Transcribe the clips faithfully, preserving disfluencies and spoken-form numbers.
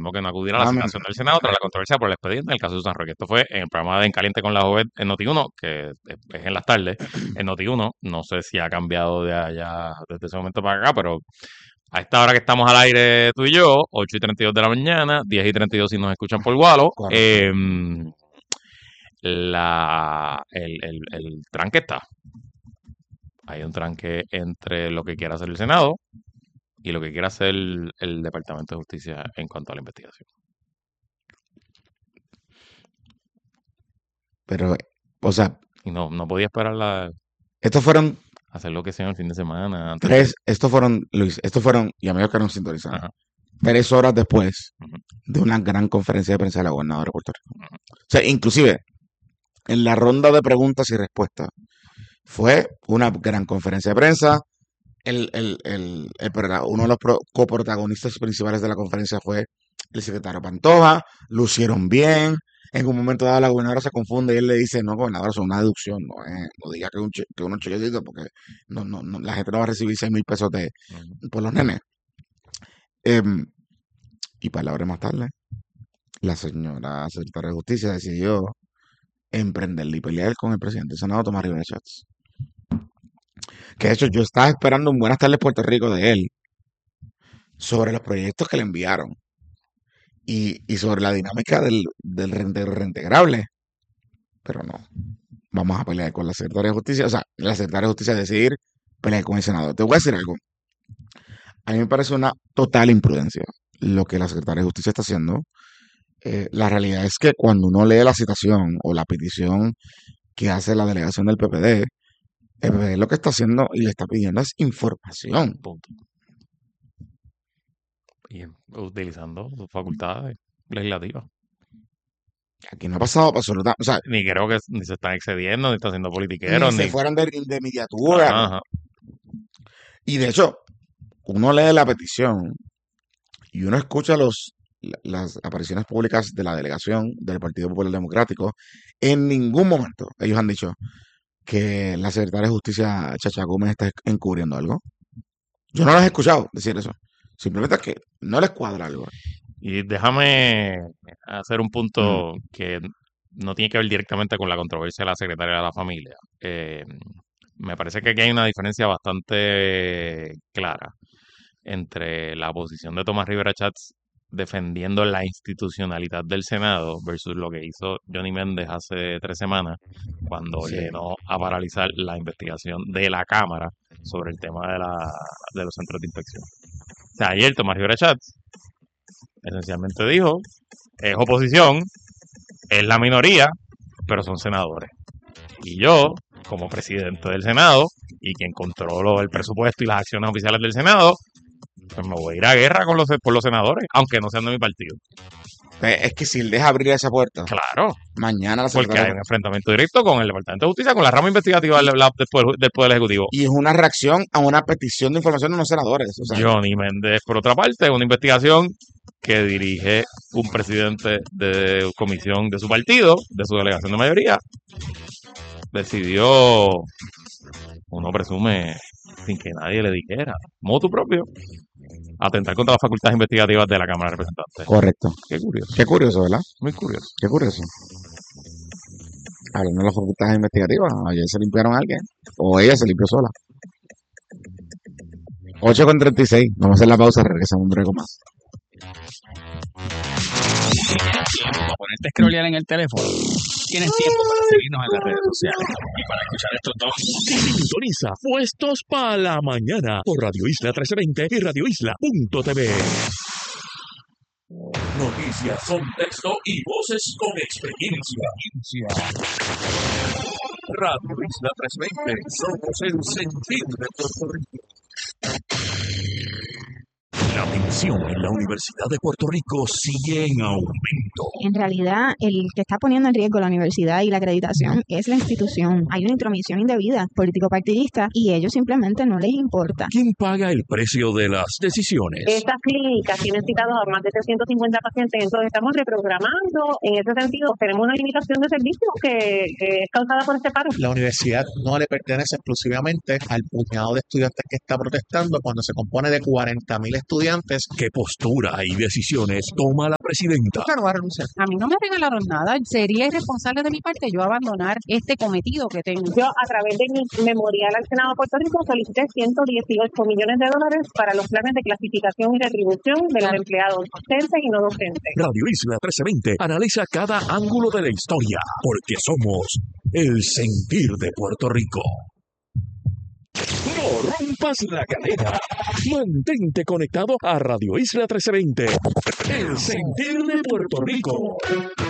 confirmó que no acudirá a la Amén. citación del Senado tras la controversia por el expediente en el caso de Susan Roque. Esto fue en el programa de En Caliente con la Joven en Noti uno, que es es en las tardes, en Noti uno. No sé si ha cambiado de allá desde ese momento para acá, pero a esta hora que estamos al aire tú y yo, ocho y treinta y dos de la mañana, diez y treinta y dos si nos escuchan por Gualo, Correcto. eh, la, el, el, el tranque está. Hay un tranque entre lo que quiera hacer el Senado y lo que quiera hacer el, el Departamento de Justicia en cuanto a la investigación. Pero, o sea, Y no, no podía esperar la, estos fueron hacer lo que sea en el fin de semana. Antes tres, estos fueron, Luis, estos fueron, y amigos que nos sintonizaron, Ajá. tres horas después Ujú. de una gran conferencia de prensa de la gobernadora de Puerto Rico. O sea, inclusive, en la ronda de preguntas y respuestas, fue una gran conferencia de prensa. El, el, el, el progra- uno de los pro- coprotagonistas principales de la conferencia fue el secretario Pantoja. Lucieron bien. En un momento dado la gobernadora se confunde y él le dice, no, gobernadora, es una deducción, no, es- no diga que, un che- que unos chequecitos porque no, no, no, la gente no va a recibir seis mil pesos de, Ujú. por los nenes. Em, y palabras más tarde, la señora secretaria de Justicia decidió emprenderle y pelear con el presidente del Senado, Tomás Rivera Chats. Que de hecho yo estaba esperando un Buenas tardes Puerto Rico de él sobre los proyectos que le enviaron y, y sobre la dinámica del, del rente- reintegrable. Pero no, vamos a pelear con la secretaria de Justicia. O sea, la secretaria de Justicia decidir pelear con el Senado. Te voy a decir algo. A mí me parece una total imprudencia lo que la secretaria de Justicia está haciendo. Eh, la realidad es que cuando uno lee la citación o la petición que hace la delegación del P P D, el P P D lo que está haciendo y le está pidiendo es información. Punto. Y utilizando sus facultades legislativas. Aquí no ha pasado absolutamente, o sea, Ni creo que ni se están excediendo, ni están siendo ni politiqueros, se ni... fueron de, de mediatura. Ajá, ajá. Y de hecho, uno lee la petición y uno escucha los, la- las apariciones públicas de la delegación del Partido Popular Democrático. En ningún momento ellos han dicho que la secretaria de Justicia, Chacha Gómez, está encubriendo algo. Yo no los he escuchado decir eso. Simplemente es que no les cuadra algo. Y déjame hacer un Mm, punto que no tiene que ver directamente con la controversia de la secretaria de la familia. Eh, me parece que aquí hay una diferencia bastante clara entre la posición de Tomás Rivera Chats defendiendo la institucionalidad del Senado versus lo que hizo Johnny Méndez hace tres semanas cuando sí. ordenó a paralizar la investigación de la Cámara sobre el tema de, la, de los centros de inspección. O sea, ayer Tomás Rivera Chats esencialmente dijo, es oposición, es la minoría, pero son senadores. Y yo, como presidente del Senado y quien controlo el presupuesto y las acciones oficiales del Senado, pues me voy a ir a guerra con los, por los senadores, aunque no sean de mi partido. Pues es que si él deja abrir esa puerta, Claro, mañana la porque hay secretaria... un enfrentamiento directo con el Departamento de Justicia, con la rama investigativa del, la- del, poder, del Poder Ejecutivo. Y es una reacción a una petición de información de unos senadores. O sea, Johnny Méndez, por otra parte, una investigación que dirige un presidente de comisión de su partido, de su delegación de mayoría, decidió, uno presume, sin que nadie le dijera, motu propio, atentar contra las facultades investigativas de la Cámara de Representantes. correcto. Qué curioso, Qué curioso, ¿verdad? muy curioso. Qué curioso. Hablando de las facultades investigativas, ayer se limpiaron a alguien. O ella se limpió sola. ocho con treinta y seis. Vamos a hacer la pausa, regresamos un breve más. Para ponerte a scrollear en el teléfono, tienes tiempo para seguirnos en las redes sociales y para escuchar estos dos. Sintoniza Puestos para la Mañana por Radio Isla trece veinte y radio isla punto t v. Noticias, contexto y voces con experiencia. Radio Isla trescientos veinte, somos el sentir de Puerto Rico. La tensión en la Universidad de Puerto Rico sigue en aumento. En realidad, el que está poniendo en riesgo la universidad y la acreditación es la institución. Hay una intromisión indebida político-partidista y ellos simplemente no les importa. ¿Quién paga el precio de las decisiones? Estas clínicas tienen citados a más de trescientos cincuenta pacientes, entonces estamos reprogramando. En ese sentido, tenemos una limitación de servicio que, que es causada por este paro. La universidad no le pertenece exclusivamente al puñado de estudiantes que está protestando cuando se compone de cuarenta mil estudiantes deportes. ¿Qué postura y decisiones toma la presidenta? Claro, va a renunciar. A mí no me regalaron nada. Sería irresponsable de mi parte yo abandonar este cometido que tengo. Yo, a través de mi memorial al Senado de Puerto Rico, solicité ciento dieciocho millones de dólares para los planes de clasificación y retribución de los empleados docentes y no docentes. Radio Isla trece veinte analiza cada ángulo de la historia, porque somos el sentir de Puerto Rico. No rompas la cadena. Mantente conectado a Radio Isla trece veinte, el sentir de Puerto Rico.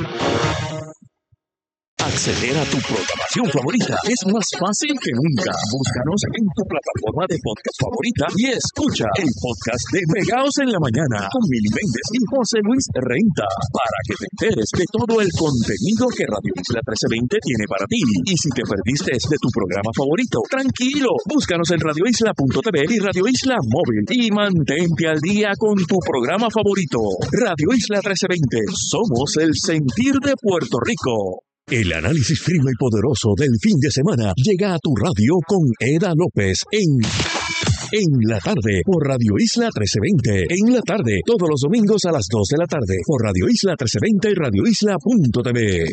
Acceder a tu programación favorita es más fácil que nunca. Búscanos en tu plataforma de podcast favorita y escucha el podcast de Pegaos en la Mañana con Mili Méndez y José Luis Renta para que te enteres de todo el contenido que Radio Isla trece veinte tiene para ti. Y si te perdiste de tu programa favorito, tranquilo, búscanos en radio isla punto t v y Radio Isla Móvil y mantente al día con tu programa favorito. Radio Isla trece veinte, somos el sentir de Puerto Rico. El análisis frío y poderoso del fin de semana llega a tu radio con Eda López en En la tarde por Radio Isla trece veinte. En la tarde, todos los domingos a las dos de la tarde por Radio Isla trece veinte y radio isla punto t v.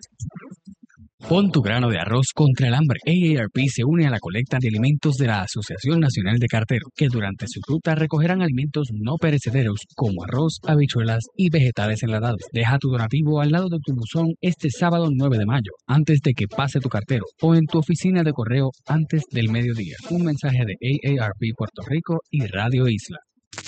Pon tu grano de arroz contra el hambre. A A R P se une a la colecta de alimentos de la Asociación Nacional de Carteros, que durante su ruta recogerán alimentos no perecederos como arroz, habichuelas y vegetales enlatados. Deja tu donativo al lado de tu buzón este sábado nueve de mayo, antes de que pase tu cartero, o en tu oficina de correo antes del mediodía. Un mensaje de A A R P Puerto Rico y Radio Isla.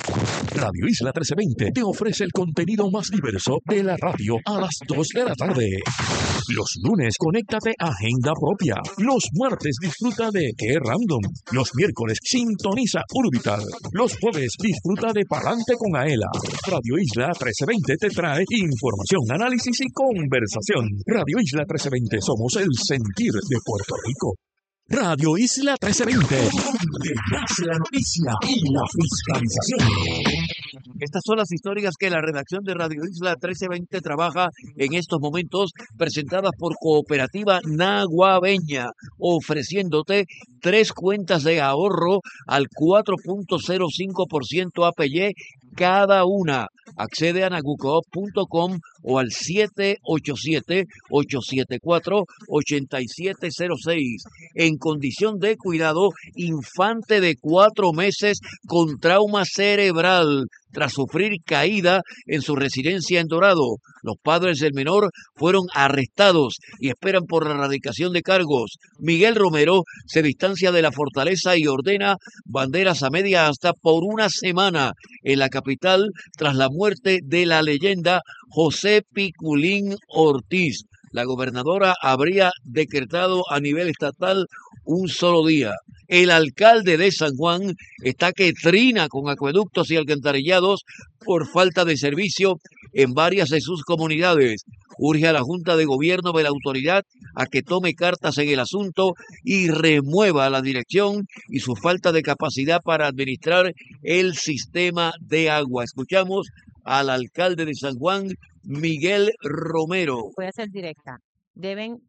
Radio Isla trece veinte te ofrece el contenido más diverso de la radio a las dos de la tarde. Los lunes, conéctate a Agenda Propia. Los martes, disfruta de Qué Random. Los miércoles, sintoniza Urbital. Los jueves, disfruta de Palante con Aela. Radio Isla trece veinte te trae información, análisis y conversación. Radio Isla trece veinte, somos el sentir de Puerto Rico. Radio Isla trece veinte, donde nace la noticia y la fiscalización. Estas son las historias que la redacción de Radio Isla trece veinte trabaja en estos momentos, presentadas por Cooperativa Naguabeña, ofreciéndote tres cuentas de ahorro al cuatro punto cero cinco por ciento A P Y cada una. Accede a nagucoop punto com o al siete ocho siete, ocho siete cuatro, ocho siete cero seis. En condición de cuidado, infante de cuatro meses con trauma cerebral tras sufrir caída en su residencia en Dorado. Los padres del menor fueron arrestados y esperan por la erradicación de cargos. Miguel Romero se distancia de la fortaleza y ordena banderas a media asta por una semana en la capital tras la muerte de la leyenda José Piculín Ortiz. La gobernadora habría decretado a nivel estatal un solo día. El alcalde de San Juan está que trina con acueductos y alcantarillados por falta de servicio en varias de sus comunidades. Urge a la Junta de Gobierno de la autoridad a que tome cartas en el asunto y remueva la dirección y su falta de capacidad para administrar el sistema de agua. Escuchamos al alcalde de San Juan, Miguel Romero. Voy a ser directa. Deben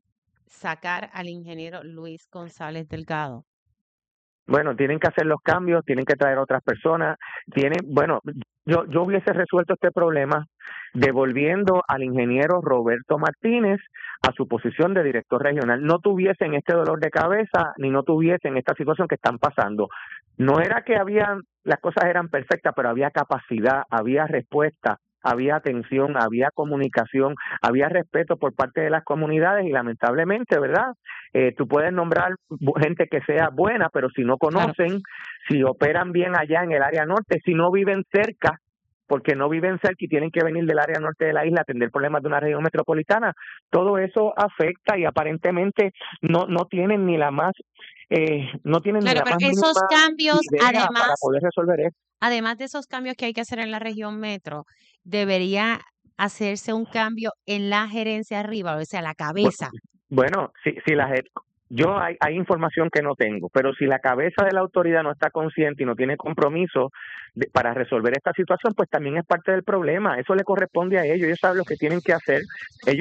sacar al ingeniero Luis González Delgado. Bueno, tienen que hacer los cambios, tienen que traer otras personas, tienen, bueno, yo, yo hubiese resuelto este problema devolviendo al ingeniero Roberto Martínez a su posición de director regional. No tuviesen este dolor de cabeza, ni no tuviesen esta situación que están pasando. No era que habían, las cosas eran perfectas, pero había capacidad, había respuesta, había atención, había comunicación, había respeto por parte de las comunidades y lamentablemente, ¿verdad? Eh, tú puedes nombrar gente que sea buena, pero si no conocen, si operan bien allá en el área norte, si no viven cerca, porque no viven cerca y tienen que venir del área norte de la isla a atender problemas de una región metropolitana, todo eso afecta y aparentemente no no tienen ni la más eh, no tienen claro, ni la pero más esos cambios, además, para poder resolver eso. Además de esos cambios que hay que hacer en la región metro, debería hacerse un cambio en la gerencia arriba, o sea, la cabeza. Bueno, si, si la yo hay, hay información que no tengo, pero si la cabeza de la autoridad no está consciente y no tiene compromiso de, para resolver esta situación, pues también es parte del problema. Eso le corresponde a ellos, ellos saben lo que tienen que hacer. Ellos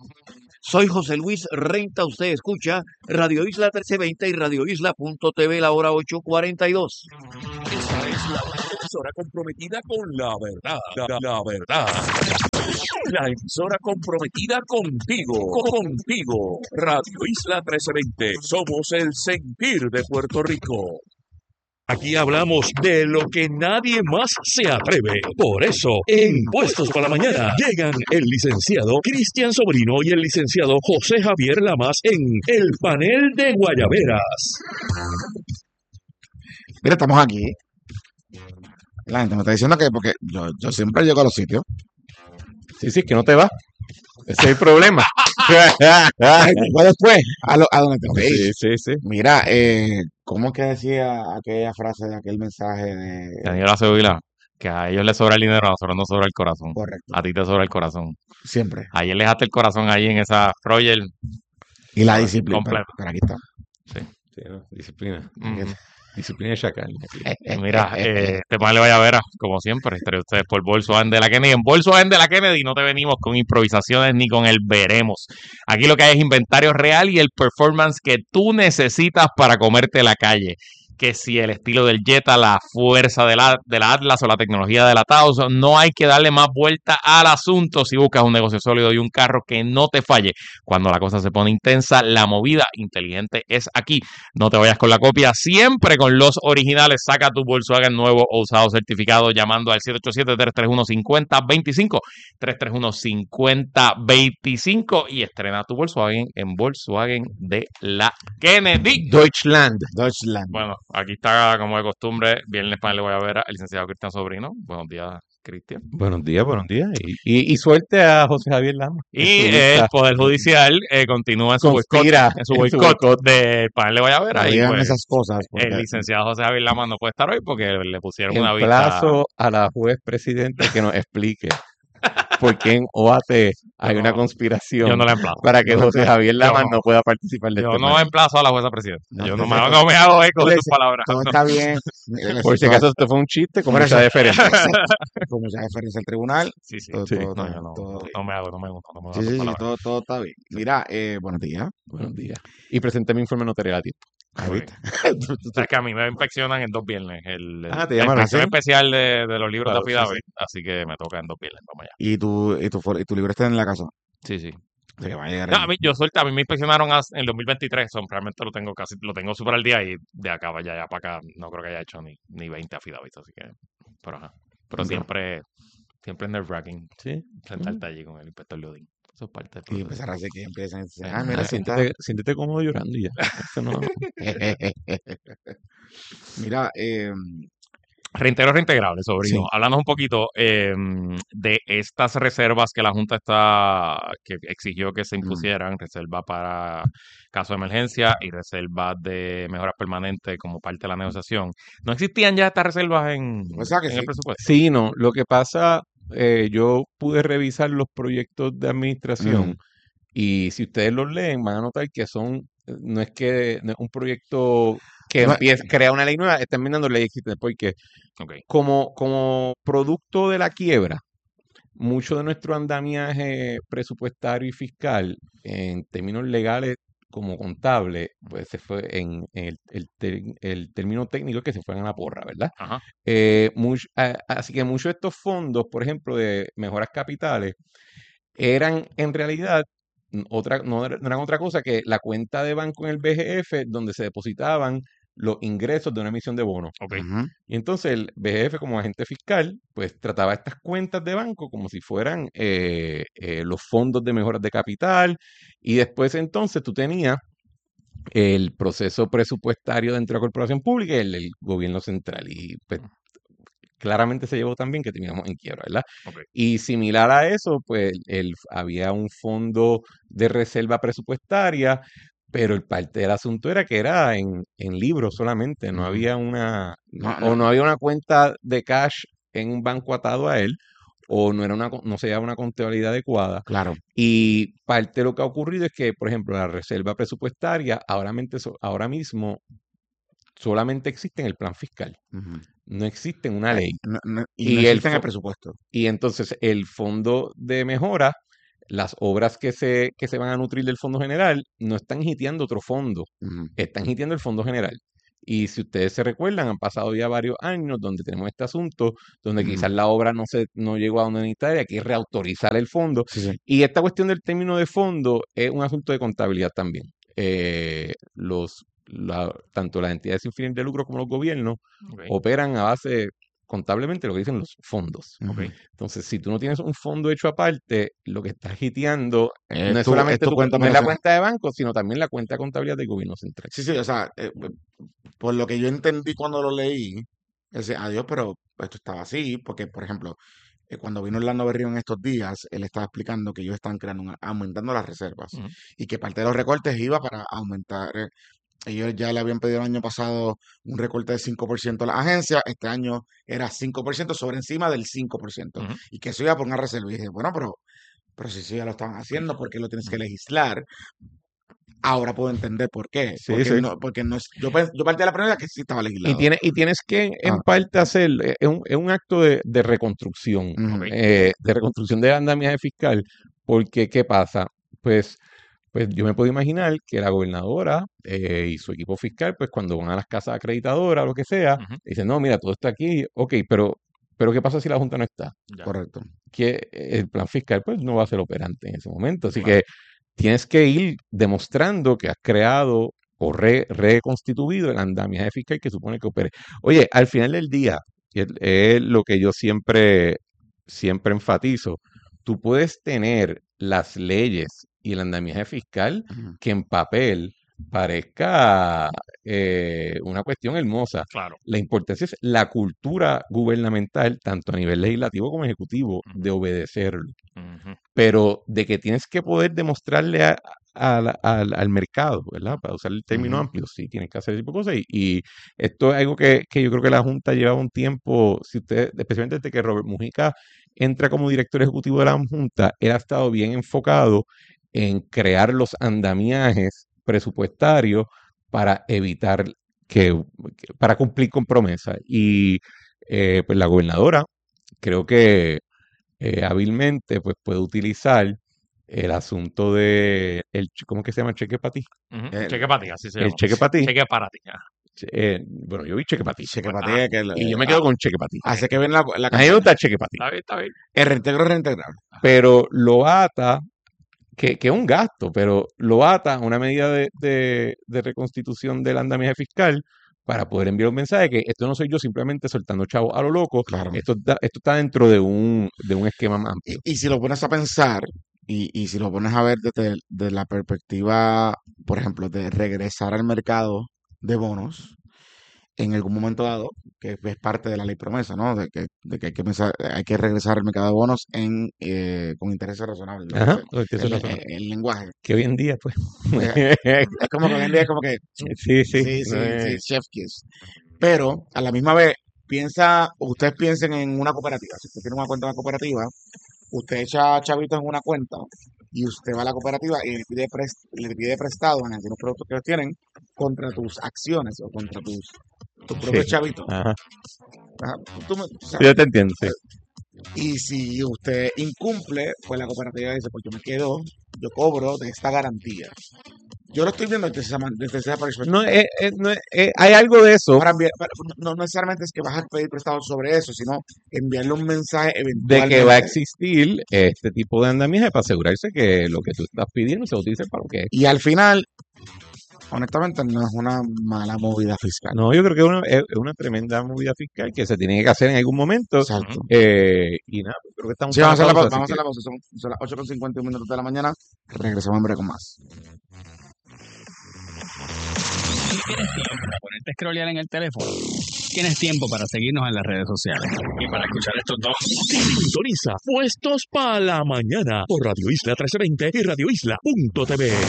Soy José Luis Renta, usted escucha Radio Isla trece veinte y radio isla punto t v, la hora ocho cuarenta y dos. Esta es la emisora comprometida con la verdad, la, la verdad. La emisora comprometida contigo, contigo. Radio Isla trece veinte, somos el sentir de Puerto Rico. Aquí hablamos de lo que nadie más se atreve. Por eso, en Puestos para la Mañana, llegan el licenciado Cristian Sobrino y el licenciado José Javier Lamas en el panel de Guayaberas. Mira, estamos aquí. La gente me está diciendo que porque yo, yo siempre llego a los sitios. Sí, sí, que no te vas. Ese es el problema. Después, después, a, lo, a donde tengo que ir. Sí, sí, sí. Mira, eh, ¿cómo que decía aquella frase de aquel mensaje de Daniel Acevedo, que a ellos les sobra el dinero, a nosotros nos sobra el corazón. Correcto. A ti te sobra el corazón. Siempre. Ayer le dejaste el corazón ahí en esa Roger. Y la disciplina. Completo. Pero, pero aquí está. Sí. Sí, ¿no? Disciplina. Ujú. Disciplina de chacal. Mira, eh, este mal le vaya a ver, como siempre, entre ustedes por Volkswagen de la Kennedy. En Volkswagen de la Kennedy no te venimos con improvisaciones ni con el veremos. Aquí lo que hay es inventario real y el performance que tú necesitas para comerte la calle. Que si el estilo del Jetta, la fuerza de la, de la Atlas o la tecnología de la Taos, no hay que darle más vuelta al asunto si buscas un negocio sólido y un carro que no te falle. Cuando la cosa se pone intensa, la movida inteligente es aquí. No te vayas con la copia, siempre con los originales. Saca tu Volkswagen nuevo o usado certificado llamando al siete ocho siete, tres tres uno, cinco cero dos cinco, tres tres uno, cinco cero dos cinco y estrena tu Volkswagen en Volkswagen de la Kennedy. Deutschland. Deutschland. Bueno, aquí está, como de costumbre, viernes panel de Guayabera, el licenciado Cristian Sobrino. Buenos días, Cristian. Buenos días, buenos días. Y, y, y suerte a José Javier Lama. Y el Poder Judicial eh, continúa en su boicot, Conspira en su en su boicot boicot. del panel de Guayabera. No Y digan pues, esas cosas. porque- el licenciado José Javier Lama no puede estar hoy porque le pusieron una vista. Emplazo a la juez presidenta que nos explique por qué en O A T hay Yo una no- conspiración Yo no la emplazo. para que José Javier Lama Yo- no pueda participar de Yo este no panel. emplazo a la jueza presidenta. No, Yo no, no me, no, no me hago eco de tus Listen, palabras. Todo está bien. Por si acaso esto fue un chiste con Por mucha eso- deferencia. Con mucha deferencia al tribunal. Sí, sí. Todo, Sí. todo, No, todo- yo no, todo- no me hago, no me gusta. No me sí, gustan sí, tus sí, palabras. todo, todo está bien. Mira, eh, buenos días. Buenos días. Y presenté mi informe notarial a tiempo. Ah, Ok. ¿viste? Tú- tú- O sea, es que a mí me inspeccionan en dos viernes. El, el- Ah, te la llamaron, inspección ¿sí? especial de, de los libros Claro, de sí, Affidavit. Así que me toca en dos viernes. Vamos allá. Y tu, y tu, for- y tu libro está en la casa. Sí, sí. O sea, que va a llegar No, ahí. a mí, yo suelta, a mí me inspeccionaron as- en el dos mil veintitrés. Son, realmente lo tengo casi, lo tengo súper al día y de acá para allá, para acá, no creo que haya hecho ni, ni veinte Affidavits. Así que, pero ajá. Pero Ok. siempre, siempre es nerve-wracking Sí. sentarte allí con el inspector Leodín. Eso es parte del Y proceso. empezar así que empiezan a decir, Ah, ah, mira, Ah, sí está. siéntete, siéntete cómodo llorando y ya. Eso no- Mira, eh, Reintegro reintegrable, sobrino. Sí. Háblanos un poquito eh, de estas reservas que la Junta está, que exigió que se Mm. impusieran, reserva para caso de emergencia y reservas de mejoras permanentes como parte de la negociación. ¿No existían ya estas reservas en, O sea que en sí. el presupuesto? Sí, no. Lo que pasa, eh, yo pude revisar los proyectos de administración Mm. y si ustedes los leen van a notar que son, no es que no es un proyecto que No- empieza, crea una ley nueva, están enmendando leyes existentes, porque Ok. como, como producto de la quiebra, mucho de nuestro andamiaje presupuestario y fiscal, en términos legales como contable, pues se fue en, en el, el, ter- el término técnico es que se fueron a la porra, ¿verdad? Ajá. Eh, much- a- así que muchos de estos fondos, por ejemplo, de mejoras capitales, eran en realidad n- otra, no, era- no eran otra cosa que la cuenta de banco en el B G F donde se depositaban los ingresos de una emisión de bonos. Ok. ujú. Y entonces el B G F como agente fiscal, pues trataba estas cuentas de banco como si fueran eh, eh, los fondos de mejoras de capital. Y después entonces tú tenías el proceso presupuestario dentro de la corporación pública y el, del gobierno central. Y pues claramente se llevó también que teníamos en quiebra, ¿verdad? Ok. Y similar a eso, pues el, había un fondo de reserva presupuestaria, pero el parte del asunto era que era en, en libros solamente, no Ujú. había una, No, o no. no había una cuenta de cash en un banco atado a él, o no era una, co- no se llevaba una contabilidad adecuada. Claro. Y parte de lo que ha ocurrido es que, por ejemplo, la reserva presupuestaria ahora, mente- so- ahora mismo solamente existe en el plan fiscal, Ujú. no existe en una ley. No- no- y Y no el existe en el fo- presupuesto. Y entonces el fondo de mejora, las obras que se, que se van a nutrir del fondo general, no están hiteando otro fondo, Ujú. están hiteando el fondo general. Y si ustedes se recuerdan, han pasado ya varios años donde tenemos este asunto, donde quizás la obra no se no llegó a donde necesita y hay que reautorizar el fondo. Sí, sí. Y esta cuestión del término de fondo es un asunto de contabilidad también. Eh, los, la- tanto las entidades sin fines de lucro como los gobiernos Ok. operan a base contablemente lo que dicen los fondos. Ujú. Entonces, si tú no tienes un fondo hecho aparte, lo que estás hiteando Es no es tu- solamente es tu tu- cuenta no es la operacional. cuenta de banco, sino también la cuenta de contabilidad del gobierno central. Sí, sí, o sea, eh, eh, por lo que yo entendí cuando lo leí, ese, adiós, pero esto estaba así, porque, por ejemplo, eh, cuando vino Orlando Berrío en estos días, él estaba explicando que ellos están creando una- aumentando las reservas Ujú. y que parte de los recortes iba para aumentar. eh, ellos ya le habían pedido el año pasado un recorte de cinco por ciento a la agencia, este año era cinco por ciento sobre encima del cinco por ciento Ujú. y que eso iba por una reserva. Y dije, bueno, pero, pero si eso ya lo estaban haciendo, ¿por qué lo tienes que legislar? Ahora puedo entender por qué. Sí, Porque sí. no, porque no es, yo, pen- yo partí de la premisa que sí estaba Y, legislado. tiene, y tienes que, en Ah. parte, hacer, eh, es un, es un acto de, de reconstrucción, Ujú. eh, de reconstrucción del andamiaje fiscal, porque, ¿qué pasa? Pues, pues yo me puedo imaginar que la gobernadora eh, y su equipo fiscal, pues cuando van a las casas acreditadoras o lo que sea, Ujú. dicen, no, mira, todo está aquí, ok, pero, pero ¿qué pasa si la Junta no está? Ya. Correcto. Que el plan fiscal, pues, no va a ser operante en ese momento. Así Claro. que tienes que ir demostrando que has creado o re- reconstituido el andamiaje fiscal que supone que opere. Oye, al final del día, y es, es lo que yo siempre, siempre enfatizo, tú puedes tener las leyes y el andamiaje fiscal Ujú. que en papel parezca eh, una cuestión hermosa. Claro. La importancia es la cultura gubernamental, tanto a nivel legislativo como ejecutivo, de obedecerlo. Ujú. Pero de que tienes que poder demostrarle a- a la- al, al mercado, ¿verdad? Para usar el término Ujú. amplio, sí, tienes que hacer ese tipo de cosas. Y, y esto es algo que, que yo creo que la Junta lleva un tiempo, si usted, especialmente desde que Robert Mujica entra como director ejecutivo de la Junta, él ha estado bien enfocado en crear los andamiajes presupuestarios para evitar que, que- para cumplir con promesas. Y eh, pues la gobernadora creo que eh, hábilmente pues puede utilizar el asunto de el ch- ¿cómo que se llama? Cheque para ti. Ujú. El- Cheque para ti, así se El llama. cheque para ti. Cheque para ti. Ajá. Che- eh, bueno, yo vi cheque para ti. Cheque Pues, para ajá. ti, que el- Y yo me ah, quedo con cheque para ti. hace que ven la, la A mí me campaña. gusta el cheque para ti. Está bien, está bien. El reintegro es reintegrable. Pero lo ata, que, que es un gasto, pero lo ata a una medida de, de, de reconstitución del andamiaje fiscal para poder enviar un mensaje que esto no soy yo simplemente soltando chavos a lo loco, Claro. esto está, esto está dentro de un, de un esquema más Y, amplio. y si lo pones a pensar, y, y si lo pones a ver desde de la perspectiva, por ejemplo, de regresar al mercado de bonos, en algún momento dado, que es parte de la ley promesa, ¿no? De que, de que hay que pensar, hay que regresar al mercado de bonos en eh, con intereses razonables. ¿no? Ajá, Ese- lo que eso el, es razonable. el- el lenguaje. Que hoy en día, pues. Eh, Es como que hoy en día es como que Sí, sí. sí, sí, no sí, es- chef kiss. Pero a la misma vez, piensa, ustedes piensen en una cooperativa. Si usted tiene una cuenta en una cooperativa, usted echa chavitos en una cuenta y usted va a la cooperativa y le pide, pres- le pide prestado en algunos productos que ellos tienen contra tus acciones o contra tus, tus propios Sí. chavitos. Ajá. Ajá, tú me- o sea, Yo te entiendo, sí. y si usted incumple, pues la cooperativa dice, pues yo me quedo, yo cobro de esta garantía. Yo lo estoy viendo desde esa, man- desde esa perspectiva. No, es- es- no es- es- hay algo de eso Ahora, enviar- para- no, no necesariamente es que vas a pedir prestado sobre eso, sino enviarle un mensaje de eventualmente. que va a existir este tipo de andamiaje para asegurarse que lo que tú estás pidiendo se utilice para lo que es. Y al final, honestamente, no es una mala movida fiscal. No, yo creo que es una, es es una tremenda movida fiscal que se tiene que hacer en algún momento. Exacto. Eh, y nada, creo que estamos Sí, vamos a hacer la para pausa. la Vamos a pausa, hacer así la pausa. Son, son las ocho con cincuenta y un minutos de la mañana. Regresamos en breve con más. ¿Tienes tiempo para ponerte a scrollear en el teléfono? ¿Tienes tiempo para seguirnos en las redes sociales? Y para escuchar estos dos. Sintoniza Puestos para la Mañana por Radio Isla trece veinte y radio isla punto t v.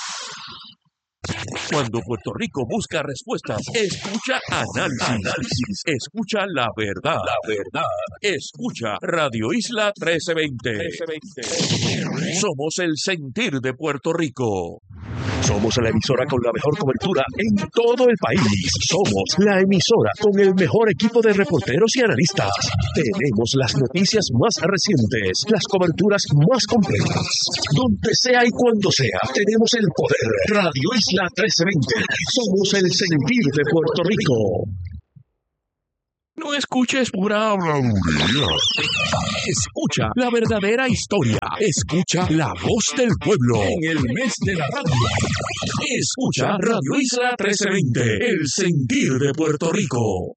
Cuando Puerto Rico busca respuestas, escucha análisis, análisis, escucha la verdad, la verdad, escucha Radio Isla trece veinte. Somos el sentir de Puerto Rico. Somos la emisora con la mejor cobertura en todo el país. Somos la emisora con el mejor equipo de reporteros y analistas. Tenemos las noticias más recientes, las coberturas más completas. Donde sea y cuando sea, tenemos el poder. Radio Isla trece veinte. Somos el sentir de Puerto Rico. No escuches pura habladuría. Escucha la verdadera historia. Escucha la voz del pueblo en el mes de la radio. Escucha Radio Isla trece veinte, el sentir de Puerto Rico.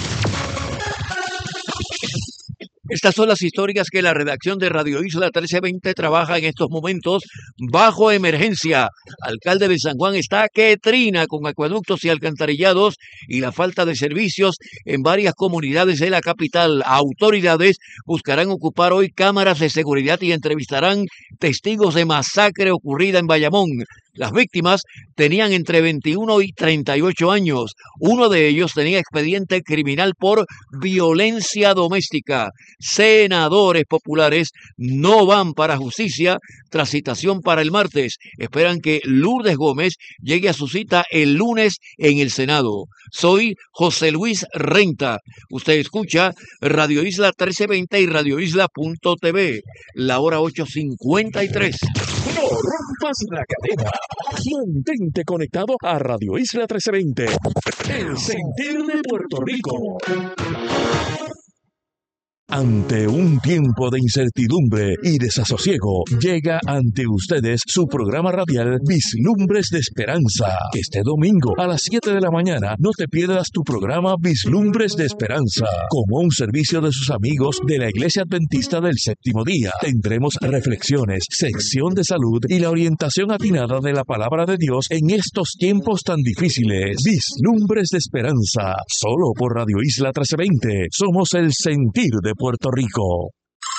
Estas son las históricas que la redacción de Radio Isla trece veinte trabaja en estos momentos bajo emergencia. Alcalde de San Juan está que trina con acueductos y alcantarillados y la falta de servicios en varias comunidades de la capital. Autoridades buscarán ocupar hoy cámaras de seguridad y entrevistarán testigos de masacre ocurrida en Bayamón. Las víctimas tenían entre veintiuno y treinta y ocho años. Uno de ellos tenía expediente criminal por violencia doméstica. Senadores populares no van para justicia tras citación para el martes. Esperan que Lourdes Gómez llegue a su cita el lunes en el Senado. Soy José Luis Renta. Usted escucha Radio Isla trece veinte y radio isla punto t v. La hora ocho cincuenta y tres. No rompas la cadena. Mantente conectado a Radio Isla trece veinte. El sentir de Puerto Rico. Ante un tiempo de incertidumbre y desasosiego, llega ante ustedes su programa radial Vislumbres de Esperanza. Este domingo a las siete de la mañana no te pierdas tu programa Vislumbres de Esperanza. Como un servicio de sus amigos de la Iglesia Adventista del Séptimo Día, tendremos reflexiones, sección de salud y la orientación atinada de la Palabra de Dios en estos tiempos tan difíciles. Vislumbres de Esperanza, solo por Radio Isla trece veinte. Somos el sentir de Puerto Rico.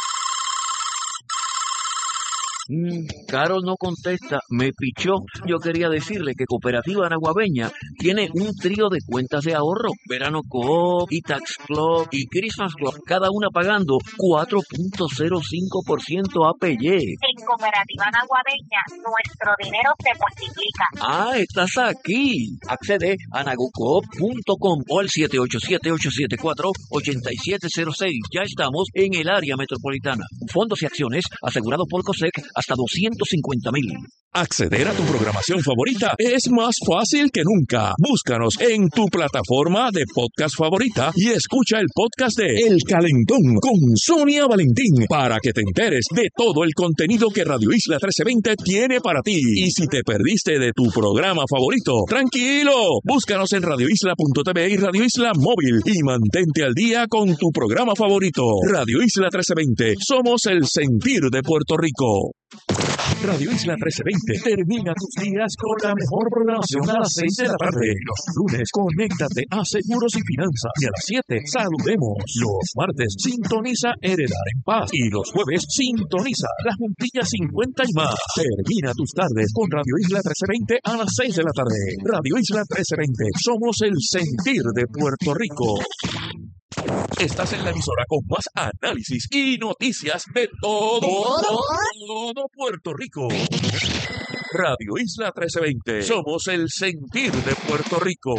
Mm, Carol no contesta, me pichó. Yo quería decirle que Cooperativa Naguabeña tiene un trío de cuentas de ahorro. Verano Coop, E-Tax Club y Christmas Club, cada una pagando cuatro punto cero cinco por ciento A P Y. En Cooperativa Naguabeña, nuestro dinero se multiplica. Ah, estás aquí. Accede a nagucoop punto com o al siete ocho siete, ocho siete cuatro, ocho siete cero seis. Ya estamos en el área metropolitana. Fondos y acciones asegurados por COSEC hasta doscientos cincuenta mil. Acceder a tu programación favorita es más fácil que nunca. Búscanos en tu plataforma de podcast favorita y escucha el podcast de El Calentón con Sonia Valentín para que te enteres de todo el contenido que Radio Isla trece veinte tiene para ti. Y si te perdiste de tu programa favorito, tranquilo, búscanos en radio isla punto t v y Radio Isla Móvil y mantente al día con tu programa favorito. Radio Isla trece veinte, somos el sentir de Puerto Rico. Radio Isla trece veinte termina tus días con la mejor programación a las seis de la tarde. Los lunes, conéctate a Seguros y Finanzas. Y a las siete, saludemos. Los martes, sintoniza Heredar en Paz. Y los jueves, sintoniza La Juntilla cincuenta y más. Termina tus tardes con Radio Isla trece veinte a las seis de la tarde. Radio Isla trece veinte, somos el sentir de Puerto Rico. Estás en la emisora con más análisis y noticias de todo, todo, todo Puerto Rico. Radio Isla trece veinte. Somos el sentir de Puerto Rico.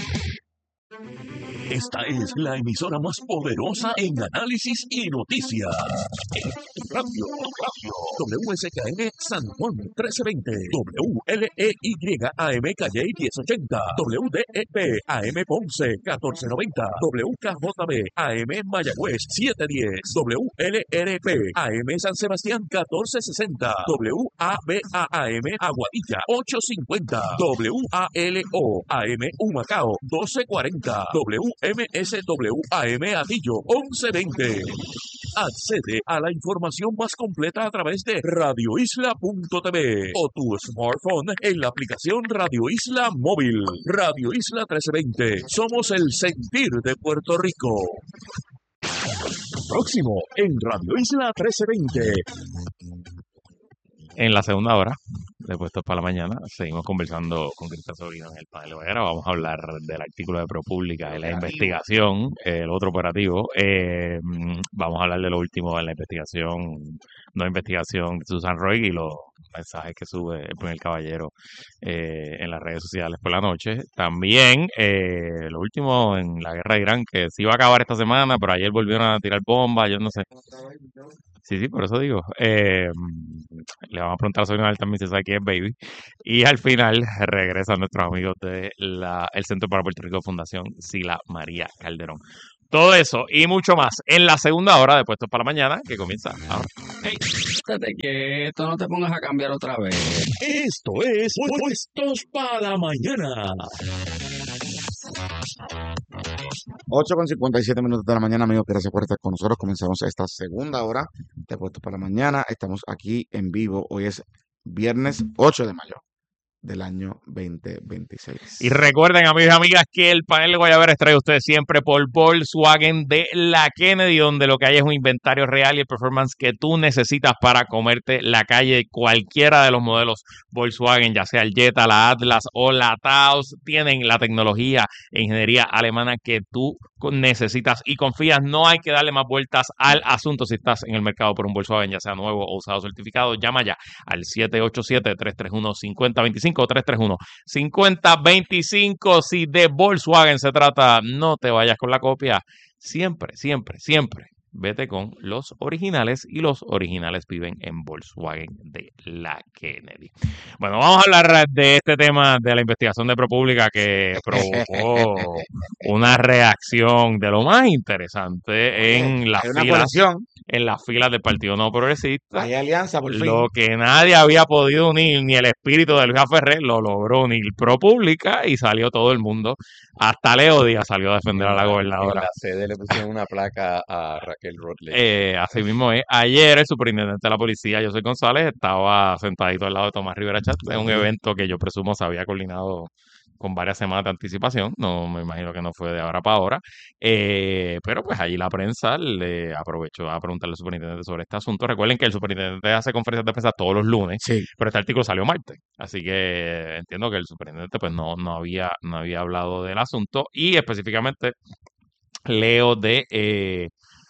Esta es la emisora más poderosa en análisis y noticias. Radio, radio. W S K N San Juan trece veinte. W L E Y A M Calle diez ochenta. W D E P A M Ponce catorce noventa. W K J B A M Mayagüez siete diez. W L R P A M San Sebastián catorce sesenta. W A B A A M Aguadilla ocho cincuenta. W A L O A M Humacao doce cuarenta. W M S W A M Atillo once veinte. Accede a la información más completa a través de radio isla punto t v o tu smartphone en la aplicación Radio Isla Móvil. Radio Isla trece veinte. Somos el sentir de Puerto Rico. Próximo en Radio Isla trece veinte. En la segunda hora, de Puestos para la Mañana, seguimos conversando con Cristian Sobrino en el panel Hoguera. Vamos a hablar del artículo de ProPublica, de la investigación, el otro operativo. Eh, vamos a hablar de lo último en la investigación, no investigación de Susan Roig y los mensajes que sube el primer caballero eh, en las redes sociales por la noche. También, eh, lo último en la guerra de Irán, que se iba a acabar esta semana, pero ayer volvieron a tirar bombas, yo no sé. Sí, sí, por eso digo. Eh, le vamos a preguntar a Sonia también si sabe quién es Baby. Y al final regresan nuestros amigos de la, el Centro para Puerto Rico Fundación Sila María Calderón. Todo eso y mucho más en la segunda hora de Puestos para la Mañana, que comienza ahora. Hey, estate quieto, no te pongas a cambiar otra vez. Esto es Puestos para la Mañana. ocho con cincuenta y siete minutos de la mañana, amigos. Gracias por estar con nosotros. Comenzamos esta segunda hora de Puestos para la Mañana. Estamos aquí en vivo. Hoy es viernes ocho de mayo del año veinte veintiséis. Y recuerden, amigos y amigas, que el panel de Guayaberas trae a ustedes siempre por Volkswagen de la Kennedy, donde lo que hay es un inventario real y el performance que tú necesitas para comerte la calle. Cualquiera de los modelos Volkswagen, ya sea el Jetta, la Atlas o la Taos, tienen la tecnología e ingeniería alemana que tú necesitas y confías. No hay que darle más vueltas al asunto si estás en el mercado por un Volkswagen, ya sea nuevo o usado certificado. Llama ya al siete ocho siete, tres tres uno, cinco cero dos cinco, tres tres uno, cinco cero dos cinco. Si de Volkswagen se trata, no te vayas con la copia. Siempre, siempre, siempre vete con los originales, y los originales viven en Volkswagen de la Kennedy. Bueno, vamos a hablar de este tema de la investigación de ProPublica que provocó una reacción de lo más interesante en las Hay una filas, coalición. en las filas del Partido No Progresista. Hay alianza, por fin. Lo que nadie había podido unir, ni el espíritu de Luis Ferrer, lo logró unir ProPublica y salió todo el mundo. Hasta Leo Díaz salió a defender a la En gobernadora. la sede le pusieron una placa a Raquel Rotledge. Eh, así mismo es. Ayer el superintendente de la policía, José González, estaba sentadito al lado de Tomás Rivera Chatz en un evento que yo presumo se había coordinado con varias semanas de anticipación. No me imagino que no fue de ahora para ahora. Eh, pero pues allí la prensa le aprovechó a preguntarle al superintendente sobre este asunto. Recuerden que el superintendente hace conferencias de prensa todos los lunes, Sí. pero este artículo salió martes. Así que entiendo que el superintendente pues no, no, había, no había hablado del asunto. Y específicamente leo de... Eh,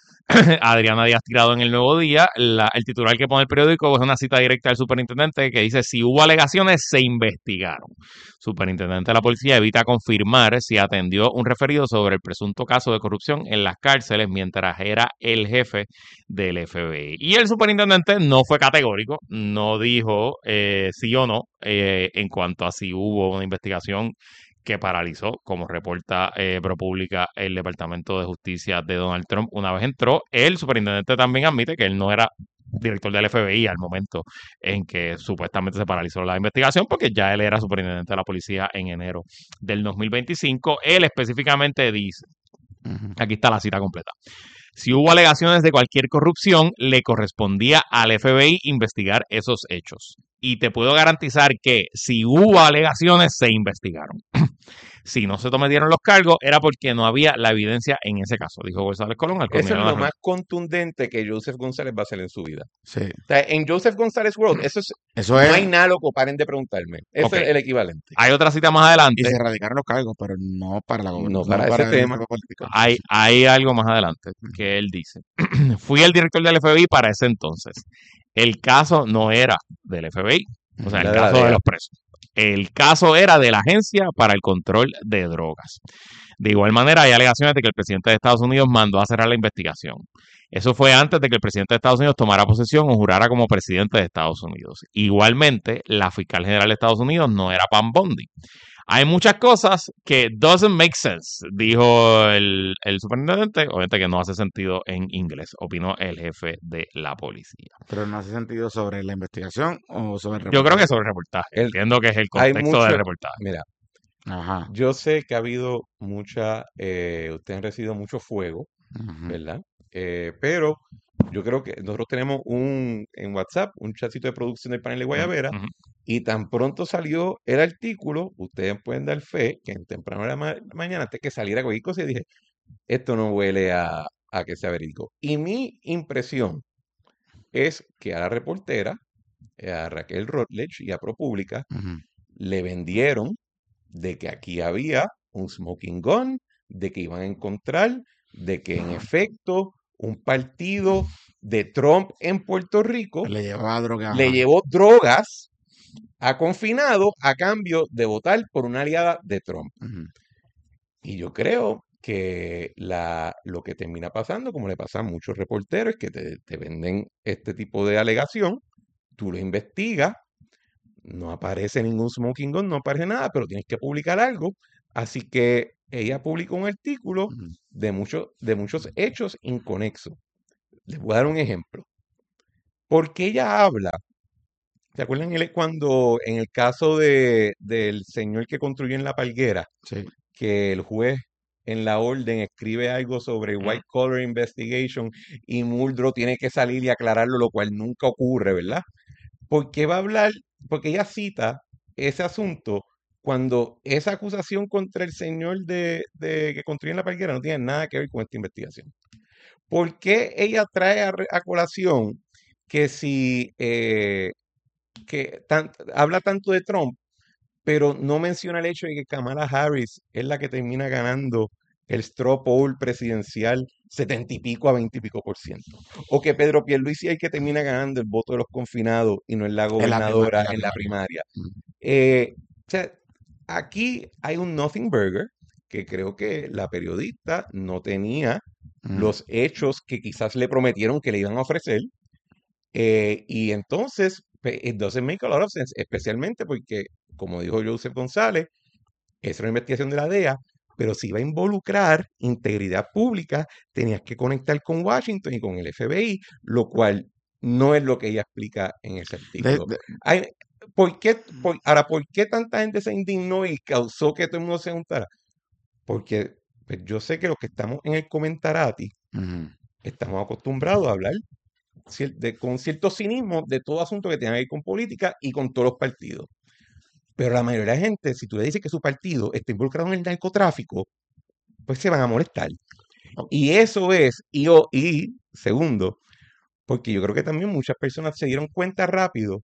Adriana Díaz Tirado en El Nuevo Día. La, el titular que pone el periódico es una cita directa del superintendente que dice: si hubo alegaciones, se investigaron. Superintendente de la policía evita confirmar si atendió un referido sobre el presunto caso de corrupción en las cárceles mientras era el jefe del F B I. Y el superintendente no fue categórico, no dijo eh, sí o no eh, en cuanto a si hubo una investigación que paralizó, como reporta eh, ProPublica, el Departamento de Justicia de Donald Trump una vez entró. El superintendente también admite que él no era director del F B I al momento en que supuestamente se paralizó la investigación, porque ya él era superintendente de la policía en enero del dos mil veinticinco. Él específicamente dice, uh-huh. Aquí está la cita completa: si hubo alegaciones de cualquier corrupción, le correspondía al F B I investigar esos hechos. Y te puedo garantizar que si hubo alegaciones, se investigaron. Si no se tomaron los cargos, era porque no había la evidencia en ese caso, dijo González Colón. Al eso es lo más contundente que Joseph González va a hacer en su vida. Sí. O sea, en Joseph González World, eso es, eso no es... hay nada, loco, paren de preguntarme. Eso okay. es el equivalente. Hay otra cita más adelante. Y se erradicaron los cargos, pero no para la gobernación. No para, no para ese tema. Hay, hay algo más adelante que él dice. Fui el director del F B I para ese entonces. El caso no era del F B I, o sea, el la caso de, de los presos. El caso era de la Agencia para el Control de Drogas. De igual manera, hay alegaciones de que el presidente de Estados Unidos mandó a cerrar la investigación. Eso fue antes de que el presidente de Estados Unidos tomara posesión o jurara como presidente de Estados Unidos. Igualmente, la fiscal general de Estados Unidos no era Pam Bondi. Hay muchas cosas que doesn't make sense, dijo el, el superintendente, obviamente que no hace sentido en inglés, opinó el jefe de la policía. ¿Pero no hace sentido sobre la investigación o sobre el reportaje? Yo creo que sobre el reportaje, el, entiendo que es el contexto mucho, del reportaje. Mira, Ajá. yo sé que ha habido mucha, eh, ustedes han recibido mucho fuego, uh-huh. ¿verdad? Eh, pero yo creo que nosotros tenemos un en WhatsApp, un chatcito de producción del panel de Guayabera, uh-huh. y tan pronto salió el artículo, ustedes pueden dar fe que en temprano de la ma- mañana, antes que saliera cualquier cosa, y dije, esto no huele a, a que sea verídico. Y mi impresión es que a la reportera, a Raquel Rotledge y a ProPublica, uh-huh. le vendieron de que aquí había un smoking gun, de que iban a encontrar, de que en efecto un partido de Trump en Puerto Rico Le llevaba droga. le llevó drogas a confinado a cambio de votar por una aliada de Trump. Ujú. Y yo creo que la, lo que termina pasando, como le pasa a muchos reporteros, es que te, te venden este tipo de alegación, tú lo investigas, no aparece ningún smoking gun, no aparece nada, pero tienes que publicar algo. Así que ella publicó un artículo Ujú. de, muchos de muchos hechos inconexos. Les voy a dar un ejemplo. Porque ella habla, ¿se acuerdan el- cuando en el caso de, del señor que construyó en La Palguera, Sí. que el juez en la orden escribe algo sobre white collar investigation y Muldrow tiene que salir y aclararlo, lo cual nunca ocurre, ¿verdad? Porque va a hablar, porque ella cita ese asunto cuando esa acusación contra el señor de, de que construyó en La Palguera no tiene nada que ver con esta investigación. ¿Por qué ella trae a, re- a colación que si eh, que tan- habla tanto de Trump, pero no menciona el hecho de que Kamala Harris es la que termina ganando el straw poll presidencial setenta y pico a veinte y pico por ciento? O que Pedro Pierluisi es el que termina ganando el voto de los confinados y no es la En la prima- gobernadora en la en la primaria. primaria. Ujú. Eh, o sea, aquí hay un nothing burger que creo que la periodista no tenía Ujú. los hechos que quizás le prometieron que le iban a ofrecer. Eh, y entonces, pe- it doesn't make a lot of sense, especialmente porque, como dijo Joseph González, es una investigación de la D E A, pero si iba a involucrar integridad pública, tenías que conectar con Washington y con el F B I, lo cual no es lo que ella explica en ese De- artículo. de- Hay- ¿por qué, por- ahora, ¿por qué tanta gente se indignó y causó que todo el mundo se juntara? Porque pues, yo sé que los que estamos en el comentarati Ujú. estamos acostumbrados a hablar cier- de- con cierto cinismo de todo asunto que tenga que ver con política y con todos los partidos. Pero la mayoría de la gente, si tú le dices que su partido está involucrado en el narcotráfico, pues se van a molestar. Y eso es, y, o- y segundo, porque yo creo que también muchas personas se dieron cuenta rápido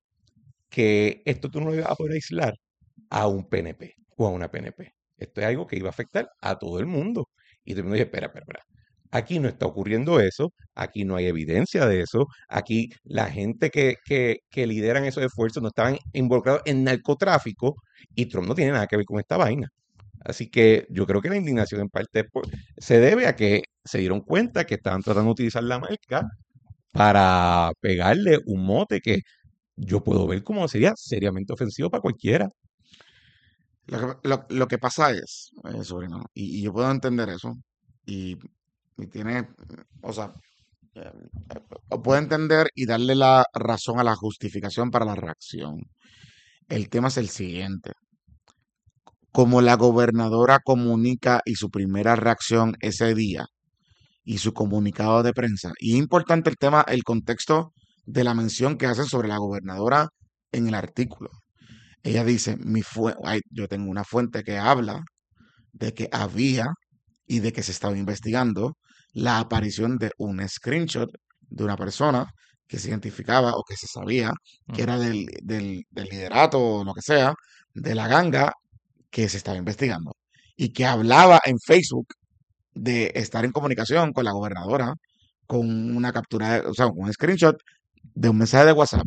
que esto tú no lo ibas a poder aislar a un P N P o a una P N P. Esto es algo que iba a afectar a todo el mundo. Y todo el mundo dice, espera, espera, espera. Aquí no está ocurriendo eso, aquí no hay evidencia de eso, aquí la gente que, que, que lideran esos esfuerzos no estaban involucrados en narcotráfico y Trump no tiene nada que ver con esta vaina. Así que yo creo que la indignación en parte es por- se debe a que se dieron cuenta que estaban tratando de utilizar la marca para pegarle un mote que yo puedo ver como sería seriamente ofensivo para cualquiera. Lo que, lo, lo que pasa es, eh, sobrino, y, y yo puedo entender eso, y, y tiene, o sea, eh, eh, puedo entender y darle la razón a la justificación para la reacción. El tema es el siguiente. Como la gobernadora comunica y su primera reacción ese día y su comunicado de prensa, y es importante el tema, el contexto de la mención que hace sobre la gobernadora en el artículo. Ella dice, mi fue, ay, yo tengo una fuente que habla de que había y de que se estaba investigando la aparición de un screenshot de una persona que se identificaba o que se sabía que era del, del, del liderato o lo que sea, de la ganga que se estaba investigando y que hablaba en Facebook de estar en comunicación con la gobernadora con una captura, de- o sea, con un screenshot de un mensaje de WhatsApp.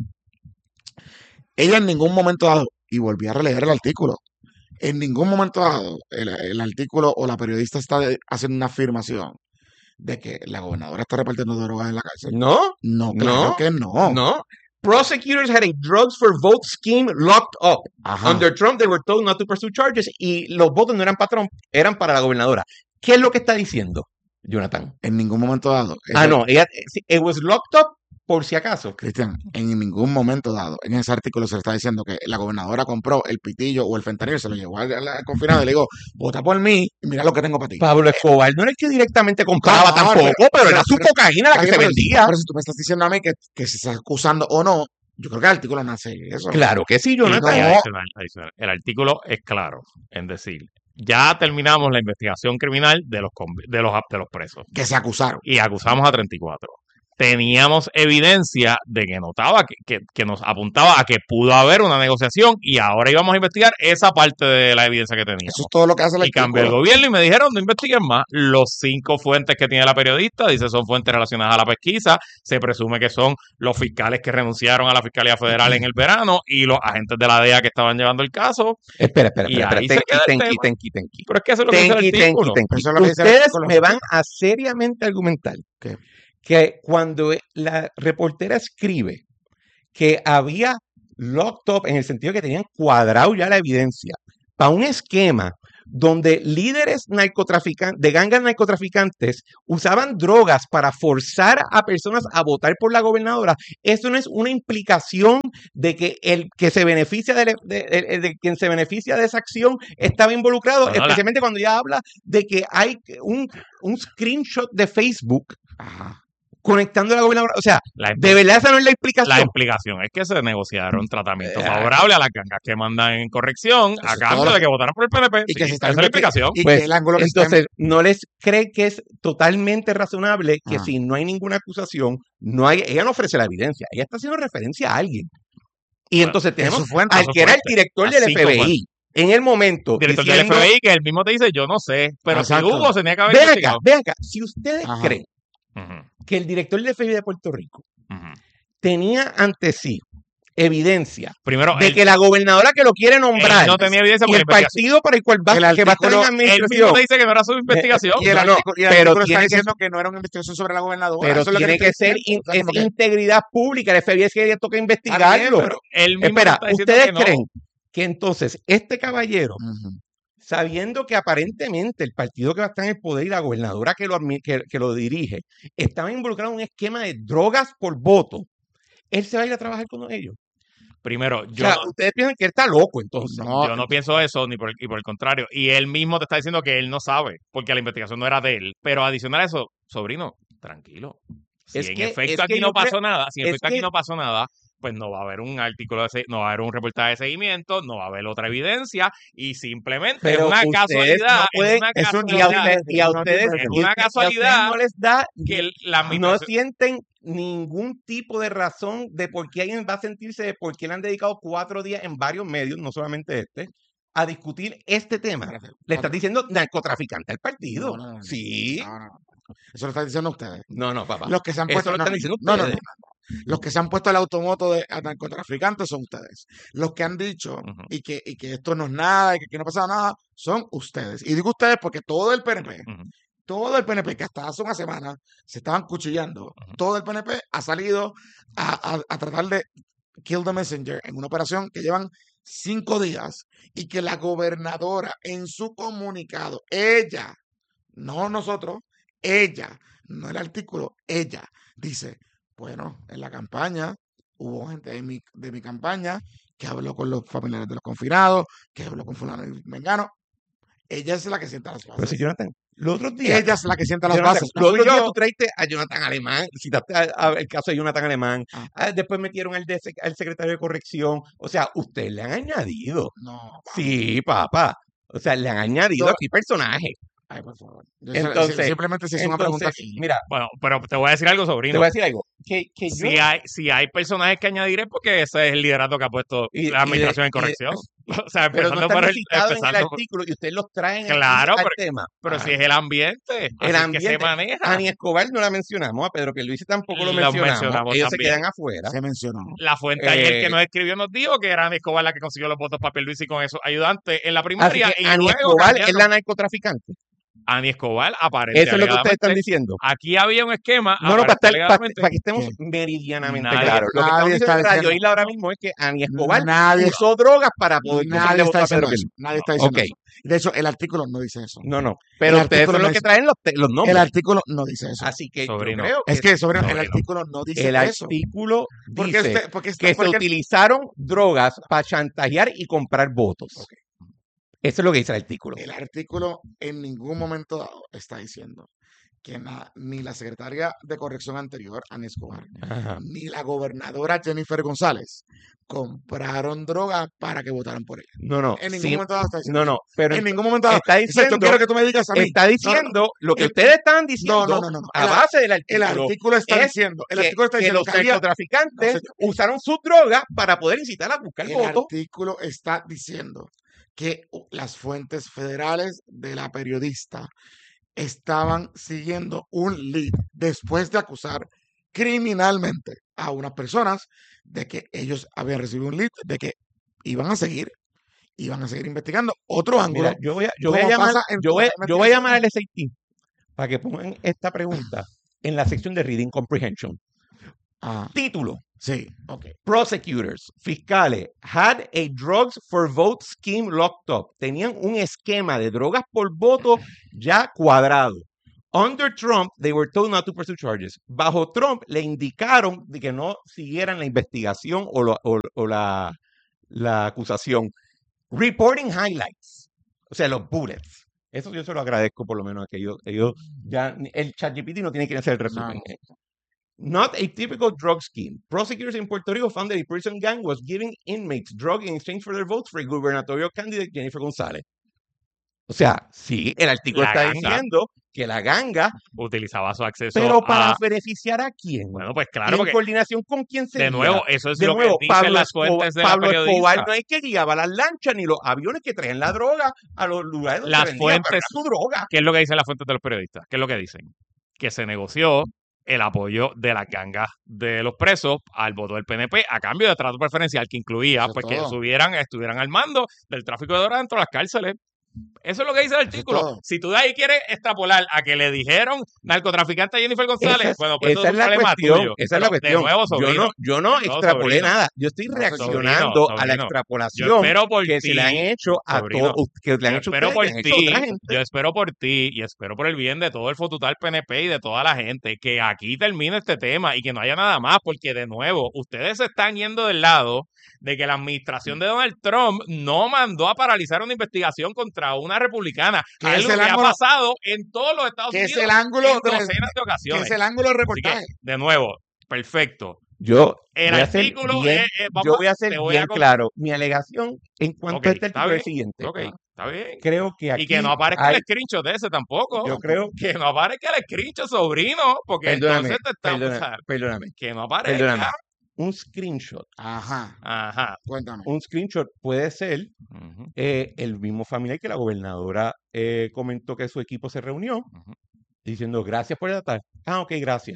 Ella en ningún momento dado, y volví a releer el artículo, en ningún momento dado el, el artículo o la periodista está de- haciendo una afirmación de que la gobernadora está repartiendo drogas en la cárcel. No, No, claro no, que no. no. Prosecutors had a drugs for vote scheme locked up. Ajá. Under Trump, they were told not to pursue charges y los votos no eran para Trump, eran para la gobernadora. ¿Qué es lo que está diciendo, Jonathan? En ningún momento dado. Ah, Ese- no, ella, it was locked up por si acaso. Cristian, en ningún momento dado, en ese artículo se le está diciendo que la gobernadora compró el pitillo o el fentanil, se lo llevó al, al- al confinado y le digo, vota por mí y mira lo que tengo para ti. Pablo Escobar no era el que directamente compraba Claro, tampoco, pero, pero- era su pero- cocaína la que Está se bien, pero- vendía. Pero si tú me estás diciendo a mí que, que se está acusando o no, yo creo que el artículo nace de eso. Claro que sí, Y Jonathan. no, adicional, adicional. El artículo es claro en decir, ya terminamos la investigación criminal de los convi- de los, de los presos Que se acusaron. y acusamos a treinta y cuatro. teníamos evidencia de que notaba, que, que, que nos apuntaba a que pudo haber una negociación y ahora íbamos a investigar esa parte de la evidencia que teníamos. Eso es todo lo que hace el Y cambió el artículo. gobierno y me dijeron, no investiguen más. Los cinco fuentes que tiene la periodista, dice, son fuentes relacionadas a la pesquisa. Se presume que son los fiscales que renunciaron a la Fiscalía Federal en el verano y los agentes de la D E A que estaban llevando el caso. Espera, espera, Y espera, ahí espera. se queda el Tenki, tema. tenki, tenki. Pero es que eso es lo que dice el Tenki, tenki, artículo. tenki. Eso es lo que dice el Ustedes artículo. me van a seriamente argumentar ¿Qué? que cuando la reportera escribe que había locked up en el sentido que tenían cuadrado ya la evidencia para un esquema donde líderes narcotraficantes, de gangas narcotraficantes usaban drogas para forzar a personas a votar por la gobernadora, eso no es una implicación de que el que se beneficia de, de, de, de quien se beneficia de esa acción estaba involucrado, Bueno, la- especialmente cuando ya habla de que hay un, un screenshot de Facebook Ajá. conectando a la gobernadora. O sea, La, de verdad esa no es la la explicación. implicación es que se negociaron tratamiento Eh, favorable a las gangas que mandan en corrección a es cambio todo lo de que- que votaran por el P N P. Y que Sí, se esa está es la investi- explicación. y Pues, que el ángulo que se está entonces, ¿no les cree que es totalmente razonable que Ah. si no hay ninguna acusación, no hay, ella no ofrece la evidencia, ella está haciendo referencia a alguien? Y Bueno, entonces en tenemos su fuente, al su que era el fuente, director a del cinco F B I fuentes. en el momento Director diciendo, del F B I que él mismo te dice, yo no sé, pero si Exacto. hubo, se tenía que haber ve acá, investigado. ve acá, si ustedes Ajá. creen Ujú, que el director del F B I de Puerto Rico ujú. tenía ante sí evidencia Primero, de él, que la gobernadora que lo quiere nombrar él no tenía evidencia y porque el la investigación. partido para el cual va, El que va a estar en artículo- Él mismo administración, te dice que no era su investigación. Y el No, no, artículo, y el pero artículo está tiene que- diciendo que no era una investigación sobre la gobernadora. pero Eso es lo tiene le que estoy ser diciendo. in- O sea, es como que- integridad pública. El F B I es que toca Está bien, investigarlo. pero- Él mismo Espera, te está diciendo ¿ustedes que no. creen que entonces este caballero, Ujú. sabiendo que aparentemente el partido que va a estar en el poder y la gobernadora que lo, admi- que, que lo dirige, estaban involucrados en un esquema de drogas por voto, él se va a ir a trabajar con ellos? Primero, O yo sea, no, ustedes piensan que él está loco entonces. No, yo no pienso eso, ni por, el- y por el contrario. Y él mismo te está diciendo que él no sabe, porque la investigación no era de él. Pero adicional a eso, sobrino, tranquilo. Si Es en que- es efecto que aquí yo no pasó creo- nada, si en es efecto aquí que- no pasó nada, pues no va a haber un artículo, de se- no va a haber un reportaje de seguimiento, no va a haber otra evidencia y simplemente Pero es una ustedes casualidad, no pueden- es una es un Y a, casualidad usted- y a no ustedes, tiene es y una usted- y a ustedes casualidad no les da, que el- la no administración- sienten ningún tipo de razón de por qué alguien va a sentirse, de por qué le han dedicado cuatro días en varios medios, no solamente este, a discutir este tema. Le estás diciendo narcotraficante al partido. No, no, no, no. Sí. No, no, no. Eso lo están diciendo ustedes. No, no, papá. Los que se han Eso puesto lo no, están diciendo no, no, no, ustedes. no. Los que se han puesto el automoto de a narcotraficantes son ustedes. Los que han dicho Ujú. y que, y que esto no es nada y que aquí no pasa nada son ustedes. Y digo ustedes porque todo el P N P, Ujú. todo el P N P que hasta hace una semana se estaban cuchillando, Ujú. todo el P N P ha salido a, a- a tratar de kill the messenger en una operación que llevan cinco días y que la gobernadora en su comunicado, ella, no nosotros, ella, no el artículo, ella dice, bueno, en la campaña hubo gente de mi, de mi campaña que habló con los familiares de los confinados, que habló con fulano y mengano. Ella es la que sienta las Pero bases. si Jonathan, los otros días. Ella es la que sienta las Jonathan, bases. No los fui otros días yo. tú traiste a Jonathan Alemán, citaste a- a- el caso de Jonathan Alemán, Ah. ah, después metieron al, de, al secretario de corrección. O sea, ustedes le han añadido. No, Sí, papá. O sea, le han añadido Yo- aquí personajes. ay, por favor. Yo se- Entonces, simplemente se hizo una pregunta entonces, aquí. mira, Bueno, pero te voy a decir algo, te sobrino. voy a decir algo. Que, que yo, Si hay, si hay personajes que añadir es porque ese es el liderato que ha puesto Y- la administración y de- en corrección. O sea, pero empezando no están por el, citados en el empezando por- artículo y ustedes los traen Claro, al, al pero- tema. pero Ah, si es el ambiente, el así que se ambiente. maneja. Ani Escobar no la mencionamos, a Pedro Pierluisi tampoco lo Los mencionamos. mencionamos Ellos se también. quedan afuera. Se mencionó. La fuente ayer Eh, que nos escribió nos dijo que era Ani Escobar la que consiguió los votos para Pierluisi con esos ayudantes en la Así primaria. que y Ani luego Escobar es cambiaron. la narcotraficante. Ani Escobar aparece Eso es lo que ustedes están alegadamente. diciendo. Aquí había un esquema. No, no, para, aparece estar, para, alegadamente. para que estemos ¿Qué? meridianamente Nadie- claros. Lo que estamos nadie diciendo está en Radio diciendo- Isla ahora mismo es que Ani Escobar Nadie, usó drogas para poder conseguirle nadie votos está a Pedro diciendo eso. Pierluisi. Nadie está diciendo Ok. eso. De hecho, el artículo no dice eso. No, no. Pero El ustedes artículo son no los que dice- traen los, te- los El nombres. artículo no dice eso. Así que Sobrino. yo creo que Es que sobre el Sobrino. artículo no dice el eso. artículo Porque dice usted, porque está- que se porque- utilizaron drogas para chantajear y comprar votos. Eso es lo que dice el artículo. el artículo en ningún momento dado está diciendo que na- ni la secretaria de corrección anterior, Ani Escobar, Ajá. ni la gobernadora Jennifer González compraron droga para que votaran por ella. No, no. En ningún sí, momento dado está diciendo no, no. Pero en ningún momento dado. está Exacto, diciendo, quiero que tú me digas a mí. está diciendo No, no, lo que el- ustedes estaban diciendo no, no, no, no. a El- base del El artículo. artículo está es diciendo, el que, artículo está que diciendo los que había, narcotraficantes no, señor. usaron sus drogas para poder incitar a buscar El votos. artículo está diciendo que uh, las fuentes federales de la periodista estaban siguiendo un lead después de acusar criminalmente a unas personas de que ellos habían recibido un lead, de que iban a seguir, iban a seguir investigando otro ángulo. Mira, yo voy a, yo voy a como llamar, pasa en yo voy, todas las yo voy a llamar al investigaciones. S A T para que pongan esta pregunta en la sección de Reading Comprehension. Ah, Título. sí, ok. Prosecutors, fiscales, had a drugs for vote scheme locked up. Tenían un esquema de drogas por voto ya cuadrado. Under Trump, they were told not to pursue charges. Bajo Trump, le indicaron de que no siguieran la investigación o, lo- o- o la, la acusación. Reporting highlights, o sea, los bullets. Eso yo se lo agradezco por lo menos a que ellos, ellos ya, el ChatGPT no tiene que hacer el resumen. No. Not a typical drug scheme. Prosecutors in Puerto Rico found that a prison gang was giving inmates drugs in exchange for their votes for a gubernatorial candidate, Jennifer González. O sea, sí, el artículo La está ganga. diciendo que la ganga, Utilizaba su acceso pero para a... beneficiar a quién. Bueno, pues Y claro, en porque coordinación con quién se de nuevo, eso es de lo nuevo, que dicen Pablo las Escobar, fuentes de la Pablo Escobar periodista. no es que guiaba las lanchas ni los aviones que traían la droga a los lugares donde Las se vendía, pero fuentes, era su droga. ¿qué es lo que dicen las fuentes de los periodistas? ¿Qué es lo que dicen? Que se negoció el apoyo de las gangas de los presos al voto del P N P a cambio de trato preferencial que incluía Eso es pues que todo. subieran, estuvieran al mando del tráfico de drogas dentro de las cárceles. Eso es lo que dice el Eso es artículo. todo. Si tú de ahí quieres extrapolar a que le dijeron narcotraficante a Jennifer González, Esa es, bueno, pues eso esa es es un la problema cuestión, tuyo. esa es la Pero de cuestión. nuevo, Yo sobrino, no, yo no no, extrapolé sobrino, nada. Yo estoy No, sobrino, reaccionando a la sobrino, yo extrapolación espero por que ti, se le han hecho a sobrino, todos, que le han yo hecho a espero ustedes, por que han hecho a ti, otra gente. yo espero por ti y espero por el bien de todo el fotutal P N P y de toda la gente que aquí termine este tema y que no haya nada más, porque de nuevo, ustedes se están yendo del lado de que la administración de Donald Trump no mandó a paralizar una investigación contra una republicana. Que Algo es el que ha ángulo, pasado en todos los Estados que es Unidos el ángulo en del, docenas de que es ocasiones. el ángulo del Así que, reportaje. de nuevo, perfecto. Yo El voy a ser artículo bien, es, es- vamos yo a- voy a ser te voy bien a con- claro. Mi alegación en cuanto Ok, a este está artículo es el bien, siguiente. ok, está bien. Creo que Y que aquí no aparezca hay, el screenshot de ese tampoco. yo creo, Que no aparezca el screenshot, sobrino, porque perdóname, entonces te está perdóname, pasando. perdóname, Que no perdóname. aparezca. Un screenshot, Ajá, Ajá. cuéntame. un screenshot puede ser Ujú, eh, el mismo familiar que la gobernadora eh, comentó que su equipo se reunió ujú. diciendo gracias por el ataque. Ah, ok, gracias.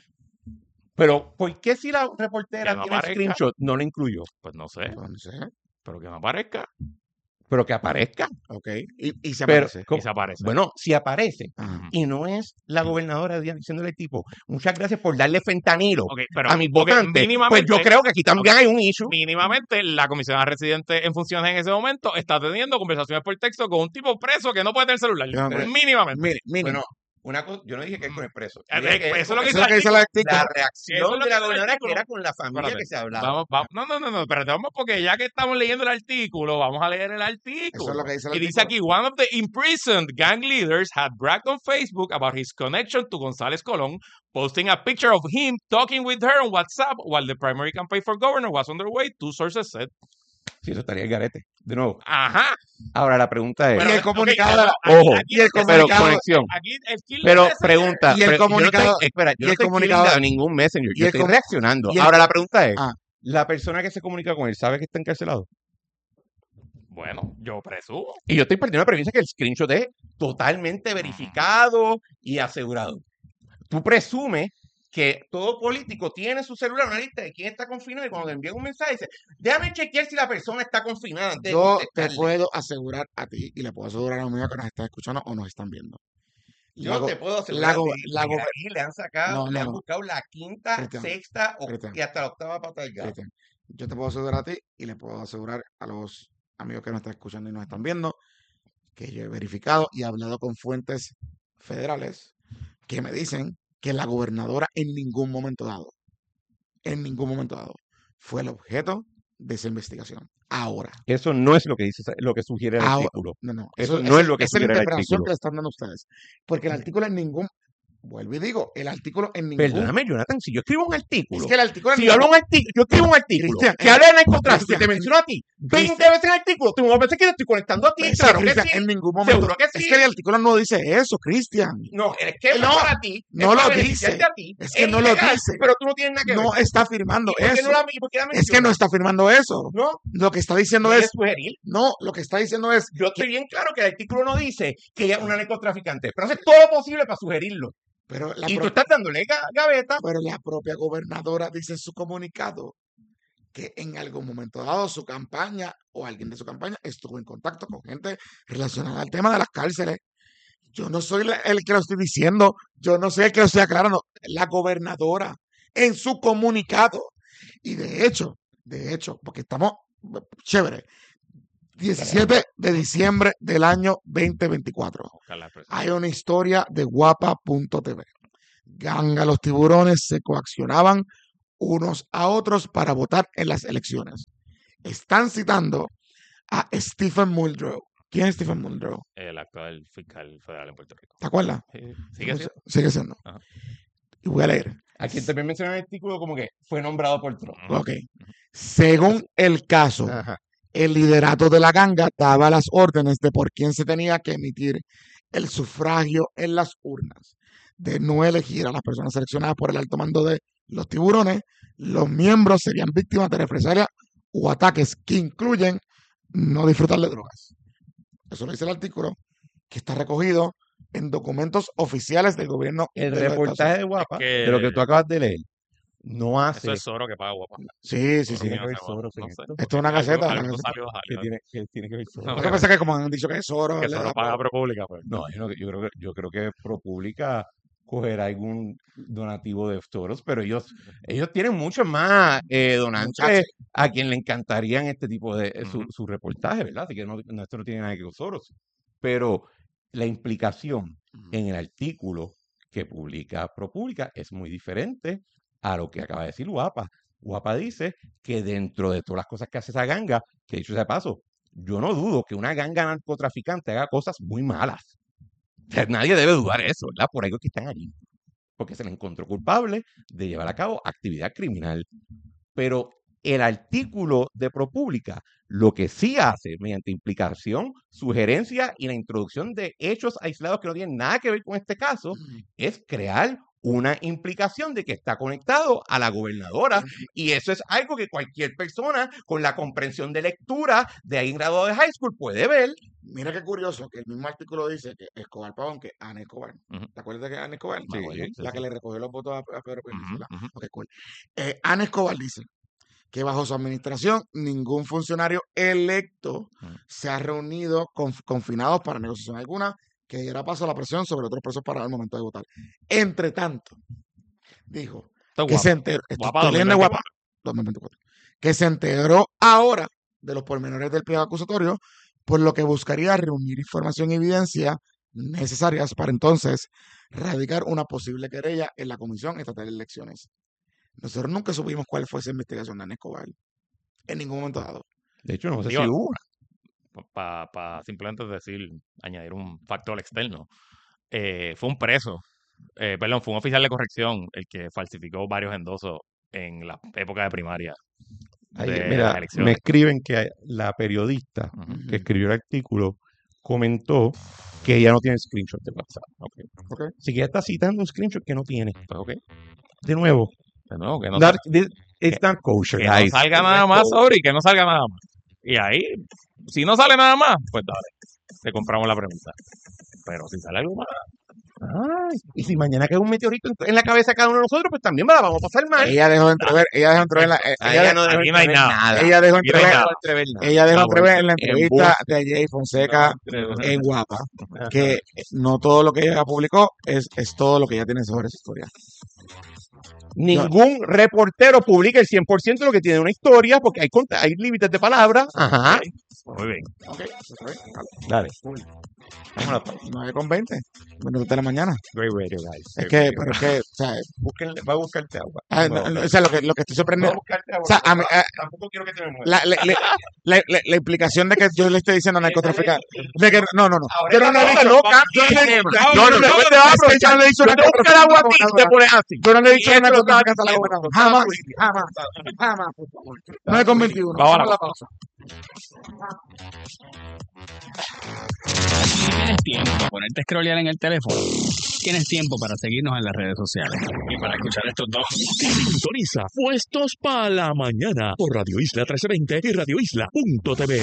Pero, ¿por qué si la reportera Que no tiene el aparezca. screenshot no lo incluyó? Pues no sé, Entonces, pero que no aparezca. Pero que aparezca. ok. Y, y se Pero, aparece. ¿cómo? Y se aparece. Bueno, si aparece Ajá. Ujú. y no es la gobernadora di- diciéndole al tipo, muchas gracias por darle fentanilo Ok, pero a mis ok, votantes, pues mínimamente, yo creo que aquí también ok, hay un issue. mínimamente la comisionada residente en funciones en ese momento está teniendo conversaciones por texto con un tipo preso que no puede tener celular. Yo, Pero- Mínimamente. Mire, mire. Bueno, una cosa, yo no dije que es con el preso. Eh, Yo dije eh, que eso es lo que Eso dice es lo que dice el la artículo. Eso reacción es lo de que la dice el gobernadora que artículo. era con la familia Espérate, que se hablaba. Vamos, vamos, no, no, no, no, espérate, vamos porque ya que estamos leyendo el artículo, vamos a leer el Eso es artículo. lo que dice el Y dice aquí, artículo. one of the imprisoned gang leaders had bragged on Facebook about his connection to González Colón, posting a picture of him talking with her on WhatsApp while the primary campaign for governor was underway, two sources said. Sí, eso estaría el garete. De nuevo. Ajá. Ahora la pregunta es, Y Pero, el ok, comunicado pero de la- aquí- ojo, aquí y el no se- pero comunicado- conexión. Aquí el killer Pero messenger- pregunta, Y el pre- yo no estoy, comunicado- espera, yo y no el estoy comunicado- killing a ningún messenger, y yo el estoy com- reaccionando. y el- Ahora la pregunta es, Ah. ¿la persona que se comunica con él sabe que está encarcelado? Bueno, yo presumo. Y yo estoy partiendo de la premisa que el screenshot es totalmente verificado y asegurado. Tú presumes que todo político tiene en su celular una lista de quién está confinado y cuando te envían un mensaje dice, déjame chequear si la persona está confinada antes de Yo te contestarle". puedo asegurar a ti y le puedo asegurar a los míos que nos están escuchando o nos están viendo. Yo La go- te puedo la asegurar go- que la go- ahí le han sacado, No, le no, han no. buscado la quinta, Cristian, sexta o- Cristian. y hasta la octava pata del gato. Cristian, yo te puedo asegurar a ti y le puedo asegurar a los amigos que nos están escuchando y nos están viendo que yo he verificado y he hablado con fuentes federales que me dicen que la gobernadora en ningún momento dado, en ningún momento dado, fue el objeto de esa investigación. Ahora. Eso no es lo que dice, lo que sugiere el Ahora, artículo. no, no. Eso Eso, no esa- es lo que esa es la sugiere el interpretación artículo. que le están dando ustedes. Porque el artículo en ningún... vuelvo y digo, el artículo en ningún... Perdóname, Jonathan, si yo escribo un artículo, Es que el artículo en si yo hablo ningún- un artículo, yo escribo un artículo Cristian, que eh, habla de narcotráfico y Cristian, te menciono a ti veinte Cristian. veces en el artículo, tú me parece que te estoy conectando a ti, Pues, claro que Cristian, sí, en ningún momento... seguro que Es sí. que el artículo no dice eso, Cristian. No, es que No, para ti, no es para lo beneficiarte dice. a ti, Es que no lo legal, dice. pero tú no tienes nada que ver. No está afirmando ¿Y por qué eso. no la- y por qué la Es que mencionas? no está afirmando eso. ¿No? Lo que está diciendo ¿Quieres es... sugerir? No, lo que está diciendo es... Yo estoy bien claro que el artículo no dice que ella es una narcotraficante, pero hace todo lo posible para sugerirlo. Pero la Y tú pro- estás dándole ga- gaveta. Pero la propia gobernadora dice en su comunicado que en algún momento dado su campaña o alguien de su campaña estuvo en contacto con gente relacionada al tema de las cárceles. Yo no soy la- el que lo estoy diciendo, yo no soy el que lo estoy aclarando, la gobernadora en su comunicado. Y de hecho, de hecho, porque estamos chévere, diecisiete de diciembre del año veinte veinticuatro. Hay una historia de guapa punto t v. Ganga los tiburones se coaccionaban unos a otros para votar en las elecciones. Están citando a Stephen Muldrow. ¿Quién es Stephen Muldrow? El actual fiscal federal en Puerto Rico. ¿Te acuerdas? Sí, sigue siendo. Sigue siendo. Ajá. Y voy a leer. Aquí también menciona en el artículo como que fue nombrado por Trump. Ok. Según el caso, Ajá. el liderato de la ganga daba las órdenes de por quién se tenía que emitir el sufragio en las urnas. De no elegir a las personas seleccionadas por el alto mando de los tiburones, los miembros serían víctimas de represalias o ataques que incluyen no disfrutar de drogas. Eso lo dice el artículo, que está recogido en documentos oficiales del gobierno. El de los reportaje Estados de Guapa, que- de lo que tú acabas de leer, no hace... Eso es Soro que paga guapa. Sí, sí, sí. Tiene que ver No sé, Soros en no sé. esto. Esto es una Algo- gaceta. algo una gaceta. salió, Que salió. tiene, que tiene que ver Soros. No, Lo que pasa es que como han dicho que es oro, Que ¿verdad? Soro paga ProPublica, pues. No, yo, no- yo creo que, yo creo que ProPublica cogerá algún donativo de Soros, pero ellos, ellos tienen muchos más eh, donantes Muchachos. a quien le encantarían este tipo de eh, su, Ujú. su reportaje, ¿verdad? Así que no, no, esto no tiene nada que ver con Soros. Pero la implicación en el artículo que publica ProPublica es muy diferente a lo que acaba de decir Guapa. Guapa dice que dentro de todas las cosas que hace esa ganga, que dicho sea de paso, yo no dudo que una ganga narcotraficante haga cosas muy malas. O sea, nadie debe dudar eso, ¿verdad? Por algo que están allí. Porque se le encontró culpable de llevar a cabo actividad criminal. Pero el artículo de ProPublica lo que sí hace, mediante implicación, sugerencia y la introducción de hechos aislados que no tienen nada que ver con este caso, es crear una implicación de que está conectado a la gobernadora. Y eso es algo que cualquier persona con la comprensión de lectura de ahí en grado de high school puede ver. Mira qué curioso que el mismo artículo dice que Escobar Pavón, que Ana Escobar. Ujú. ¿Te acuerdas de que Ana Escobar? Sí, sí, la sí. que le recogió los votos a, a Pedro Pierluisi, Ujú, ¿verdad? ujú. Ok, cool. Eh, Ana Escobar dice que bajo su administración ningún funcionario electo Ujú. se ha reunido con confinados para negociación alguna que diera paso a la presión sobre otros presos para el momento de votar. Entre tanto, dijo Esto es que guapa. se enteró, esto Guapa estoy leyendo de dos mil Guapa, dos mil veinticuatro, que se enteró ahora de los pormenores del pliego acusatorio, por lo que buscaría reunir información y evidencia necesarias para entonces radicar una posible querella en la Comisión Estatal de Elecciones. Nosotros nunca supimos cuál fue esa investigación de Ana Escobar, en ningún momento dado. De hecho, no sé Digo, si hubo una. Para pa simplemente decir, añadir un factor externo. Eh, fue un preso, eh, perdón, fue un oficial de corrección el que falsificó varios endosos en la época de primaria Ahí, de mira, las me elecciones. escriben que la periodista Ujú. que escribió el artículo comentó que ella no tiene screenshot de WhatsApp. Ok. ¿Ok? Así que ella está citando un screenshot que no tiene. Pues ok, De nuevo, de nuevo, que no, not- sal- this- it's que- not kosher, que no guys. salga It's nada not más, kosher. sobre, que no salga nada más. Y ahí, si no sale nada más, pues dale, te compramos la pregunta. Pero si sale algo más, Ay, y si mañana cae un meteorito en- en la cabeza de cada uno de nosotros, pues también la vamos a pasar mal. Ella dejó entrever, ella dejó entrever, la, eh, A ella, ella no dejó aquí no hay entrever nada. ella dejó aquí no hay entrever, nada. entrever nada. ella dejó Ah, entrever en la Embuste. entrevista de Jay Fonseca en Guapa, que no todo lo que ella publicó es, es todo lo que ella tiene sobre esa historia. Ningún reportero publica el cien por ciento de lo que tiene una historia, porque hay, cont- hay límites de palabras. Ajá. Muy bien. Ok, eso es. Dale. Vámonos, nueve con veinte minutos de la mañana. Great radio, guys. Es Great que, radio. pero es que, o sea, Búsquenle- va a buscarte agua. ah, Va a no, no, buscar- o sea, lo que, lo que estoy va a sorprendido, buscarte agua. o sea, a mí, ah, Tampoco quiero que te me mueras. la, la, la, la, la, la implicación de que yo le estoy diciendo narcotraficante, de que, no, no, no, yo no le he dicho, no, yo no le he dicho, no, no, no, no, yo te vas a aprovechar. no le he dicho Yo te busco el agua a ti, narcotraficante, te pones así. yo no le he dicho Y esto lo estaba narcotraficante a la diciendo. gobernadora, jamás, jamás, jamás, por favor. nueve con veintiuno, Vamos a la vamos a la pausa. Tienes tiempo para ponerte a scrollear en el teléfono. Tienes tiempo para seguirnos en las redes sociales. Y para escuchar estos dos. Sintoniza Puestos para la Mañana por Radio Isla trece veinte y Radio Isla punto t v.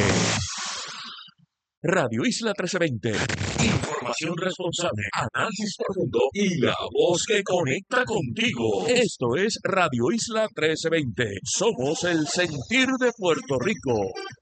Radio Isla trece veinte. Información responsable, análisis profundo y la voz que conecta contigo. Esto es Radio Isla trece veinte. Somos el sentir de Puerto Rico.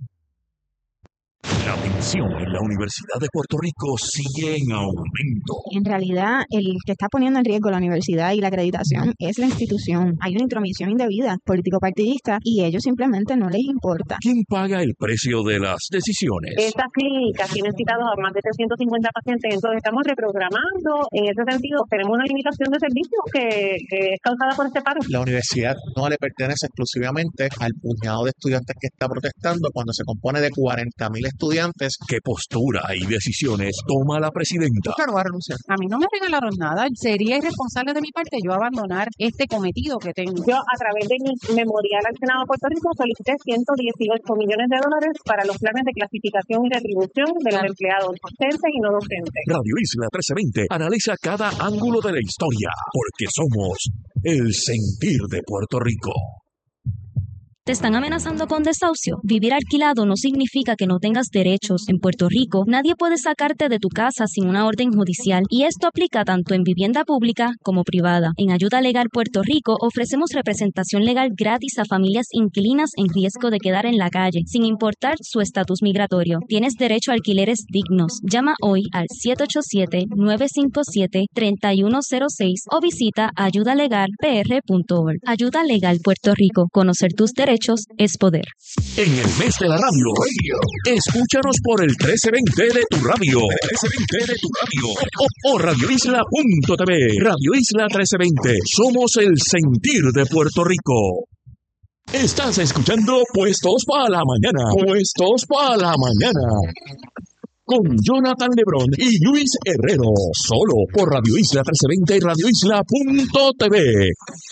La tensión en la Universidad de Puerto Rico sigue en aumento. En realidad, el que está poniendo en riesgo la universidad y la acreditación es la institución. Hay una intromisión indebida político-partidista y ellos simplemente no les importa. ¿Quién paga el precio de las decisiones? Estas clínicas tienen citados a más de trescientos cincuenta pacientes, entonces estamos reprogramando. En ese sentido, tenemos una limitación de servicios que, que es causada por este paro. La universidad no le pertenece exclusivamente al puñado de estudiantes que está protestando cuando se compone de cuarenta mil estudiantes. ¿Qué postura y decisiones toma la presidenta? ¿Por qué no va a renunciar? A mí no me regalaron nada. Sería irresponsable de mi parte yo abandonar este cometido que tengo. Yo, a través de mi memorial al Senado de Puerto Rico, solicité ciento dieciocho millones de dólares para los planes de clasificación y retribución de los empleados docentes y no docentes. Radio Isla trece veinte analiza cada ángulo de la historia, porque somos el sentir de Puerto Rico. ¿Te están amenazando con desahucio? Vivir alquilado no significa que no tengas derechos. En Puerto Rico, nadie puede sacarte de tu casa sin una orden judicial y esto aplica tanto en vivienda pública como privada. En Ayuda Legal Puerto Rico ofrecemos representación legal gratis a familias inquilinas en riesgo de quedar en la calle, sin importar su estatus migratorio. Tienes derecho a alquileres dignos. Llama hoy al siete ocho siete, nueve cinco siete, tres uno cero seis o visita ayuda legal p r punto org. Ayuda Legal Puerto Rico. Conocer tus derechos es poder. En el mes de la radio, escúchanos por el trece veinte de tu radio, trece veinte de tu radio o, o radio isla punto t v. Radio Isla trece veinte, somos el sentir de Puerto Rico. Estás escuchando Puestos para la Mañana, Puestos para la Mañana, con Jonathan Lebrón y Luis Herrero, solo por Radio Isla trece veinte y radio isla punto t v.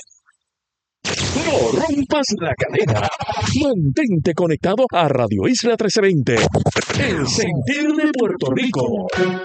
No rompas la cadena. Mantente conectado a Radio Isla trece veinte, el sentir de Puerto Rico.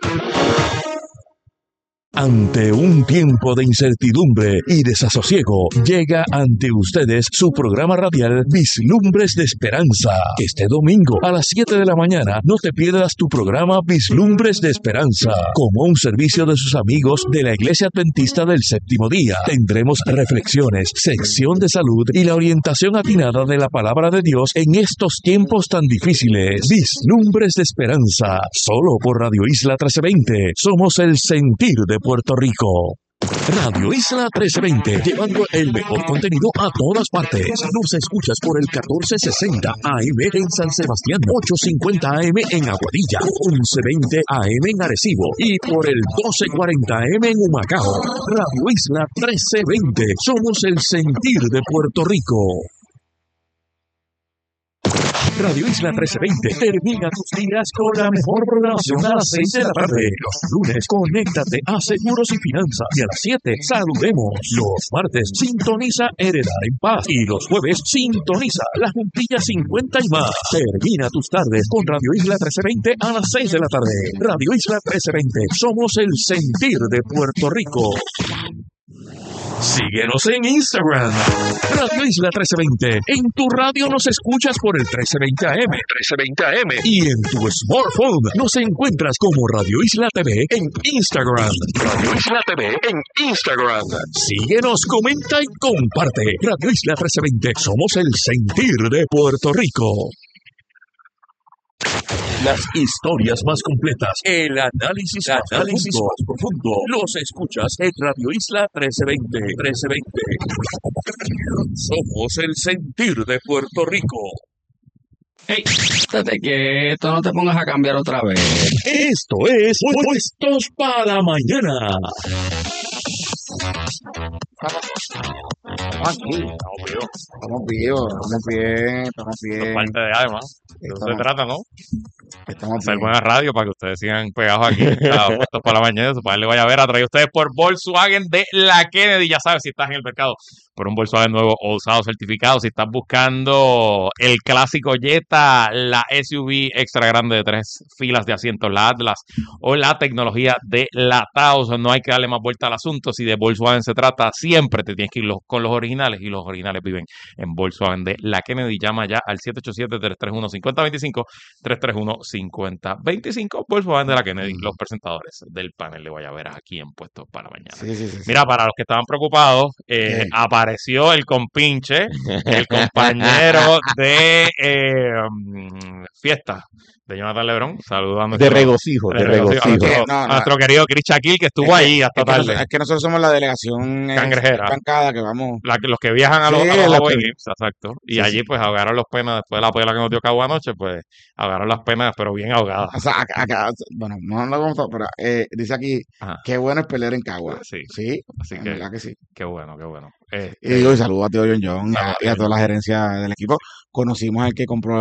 Ante un tiempo de incertidumbre y desasosiego, llega ante ustedes su programa radial Vislumbres de Esperanza. Este domingo a las siete de la mañana no te pierdas tu programa Vislumbres de Esperanza. Como un servicio de sus amigos de la Iglesia Adventista del Séptimo Día, tendremos reflexiones, sección de salud y la orientación atinada de la Palabra de Dios en estos tiempos tan difíciles. Vislumbres de Esperanza, solo por Radio Isla trece veinte. Somos el sentir de Puerto Rico. Radio Isla trece veinte, llevando el mejor contenido a todas partes. Nos escuchas por el catorce sesenta A M en San Sebastián, ochocientos cincuenta A M en Aguadilla, once veinte A M en Arecibo y por el doce cuarenta A M en Humacao. Radio Isla trece veinte, somos el sentir de Puerto Rico. Radio Isla trece veinte termina tus días con la mejor programación a las seis de la tarde. Los lunes, conéctate a Seguros y Finanzas. Y a las siete, saludemos. Los martes, sintoniza Heredar en Paz. Y los jueves, sintoniza La Juntilla cincuenta y más. Termina tus tardes con Radio Isla trece veinte a las seis de la tarde. Radio Isla trece veinte, somos el sentir de Puerto Rico. Síguenos en Instagram, Radio Isla trece veinte. En tu radio nos escuchas por el trece veinte A M, trece veinte A M. Y en tu smartphone nos encuentras como Radio Isla T V en Instagram. Radio Isla T V en Instagram. Síguenos, comenta y comparte. Radio Isla trece veinte, somos el sentir de Puerto Rico. Las historias más completas, el análisis, análisis más profundo, los escuchas en Radio Isla trece veinte, trece veinte. Somos el sentir de Puerto Rico. Ey, estate quieto, no te pongas a cambiar otra vez. Esto es Puestos para Mañana. Estamos aquí. Estamos vivos. Estamos vivos, estamos bien, estamos Eso es bien. parte de además. De eso se Estamos, trata, ¿no? estamos Hacer bien. buena radio para que ustedes sigan pegados aquí. A Puestos para la Mañana. Su padre le vaya a ver. A traído ustedes por Volkswagen de la Kennedy. Ya sabes, si estás en el mercado por un Volkswagen nuevo o usado certificado, si estás buscando el clásico Jetta, la S U V extra grande de tres filas de asientos, la Atlas, o la tecnología de la Taos, no hay que darle más vuelta al asunto. Si de Volkswagen se trata, siempre te tienes que ir los- con los originales, y los originales viven en Volkswagen de la Kennedy. Llama ya al siete ocho siete, tres tres uno, cinco cero dos cinco, tres tres uno, cinco cero dos cinco. Volkswagen de la Kennedy, los presentadores del panel de Guayaberas aquí en Puestos para Mañana. Sí, sí, sí, sí. Mira, para los que estaban preocupados, eh, ¿Qué? apareció el compinche, el compañero de eh, mm, fiesta de Jonathan Lebrón. Saludos a De nuestro, regocijo, de de regocijo, a regocijo. nuestro, No, a no. nuestro querido Chris Shaquille, que estuvo Es que, ahí hasta es que, nos- tarde. es que nosotros somos la delegación eh, Cangrejera. estancada que vamos. La que- los que viajan a los, Sí, a los la- Hawaii Games, exacto. Y sí, allí sí. pues ahogaron los penas, después de la pela que nos dio Cabo anoche, pues ahogaron las penas, pero bien ahogadas. O sea, acá, acá- bueno, no lo vamos a, pero eh, dice aquí, Ajá. qué bueno es pelear en Cagua. Sí. Sí, Así en que, verdad que sí. qué bueno, qué bueno. Y Este, digo, y saludo a tío John John y a, saludos a y a John toda la John. gerencia del equipo. Conocimos al que compró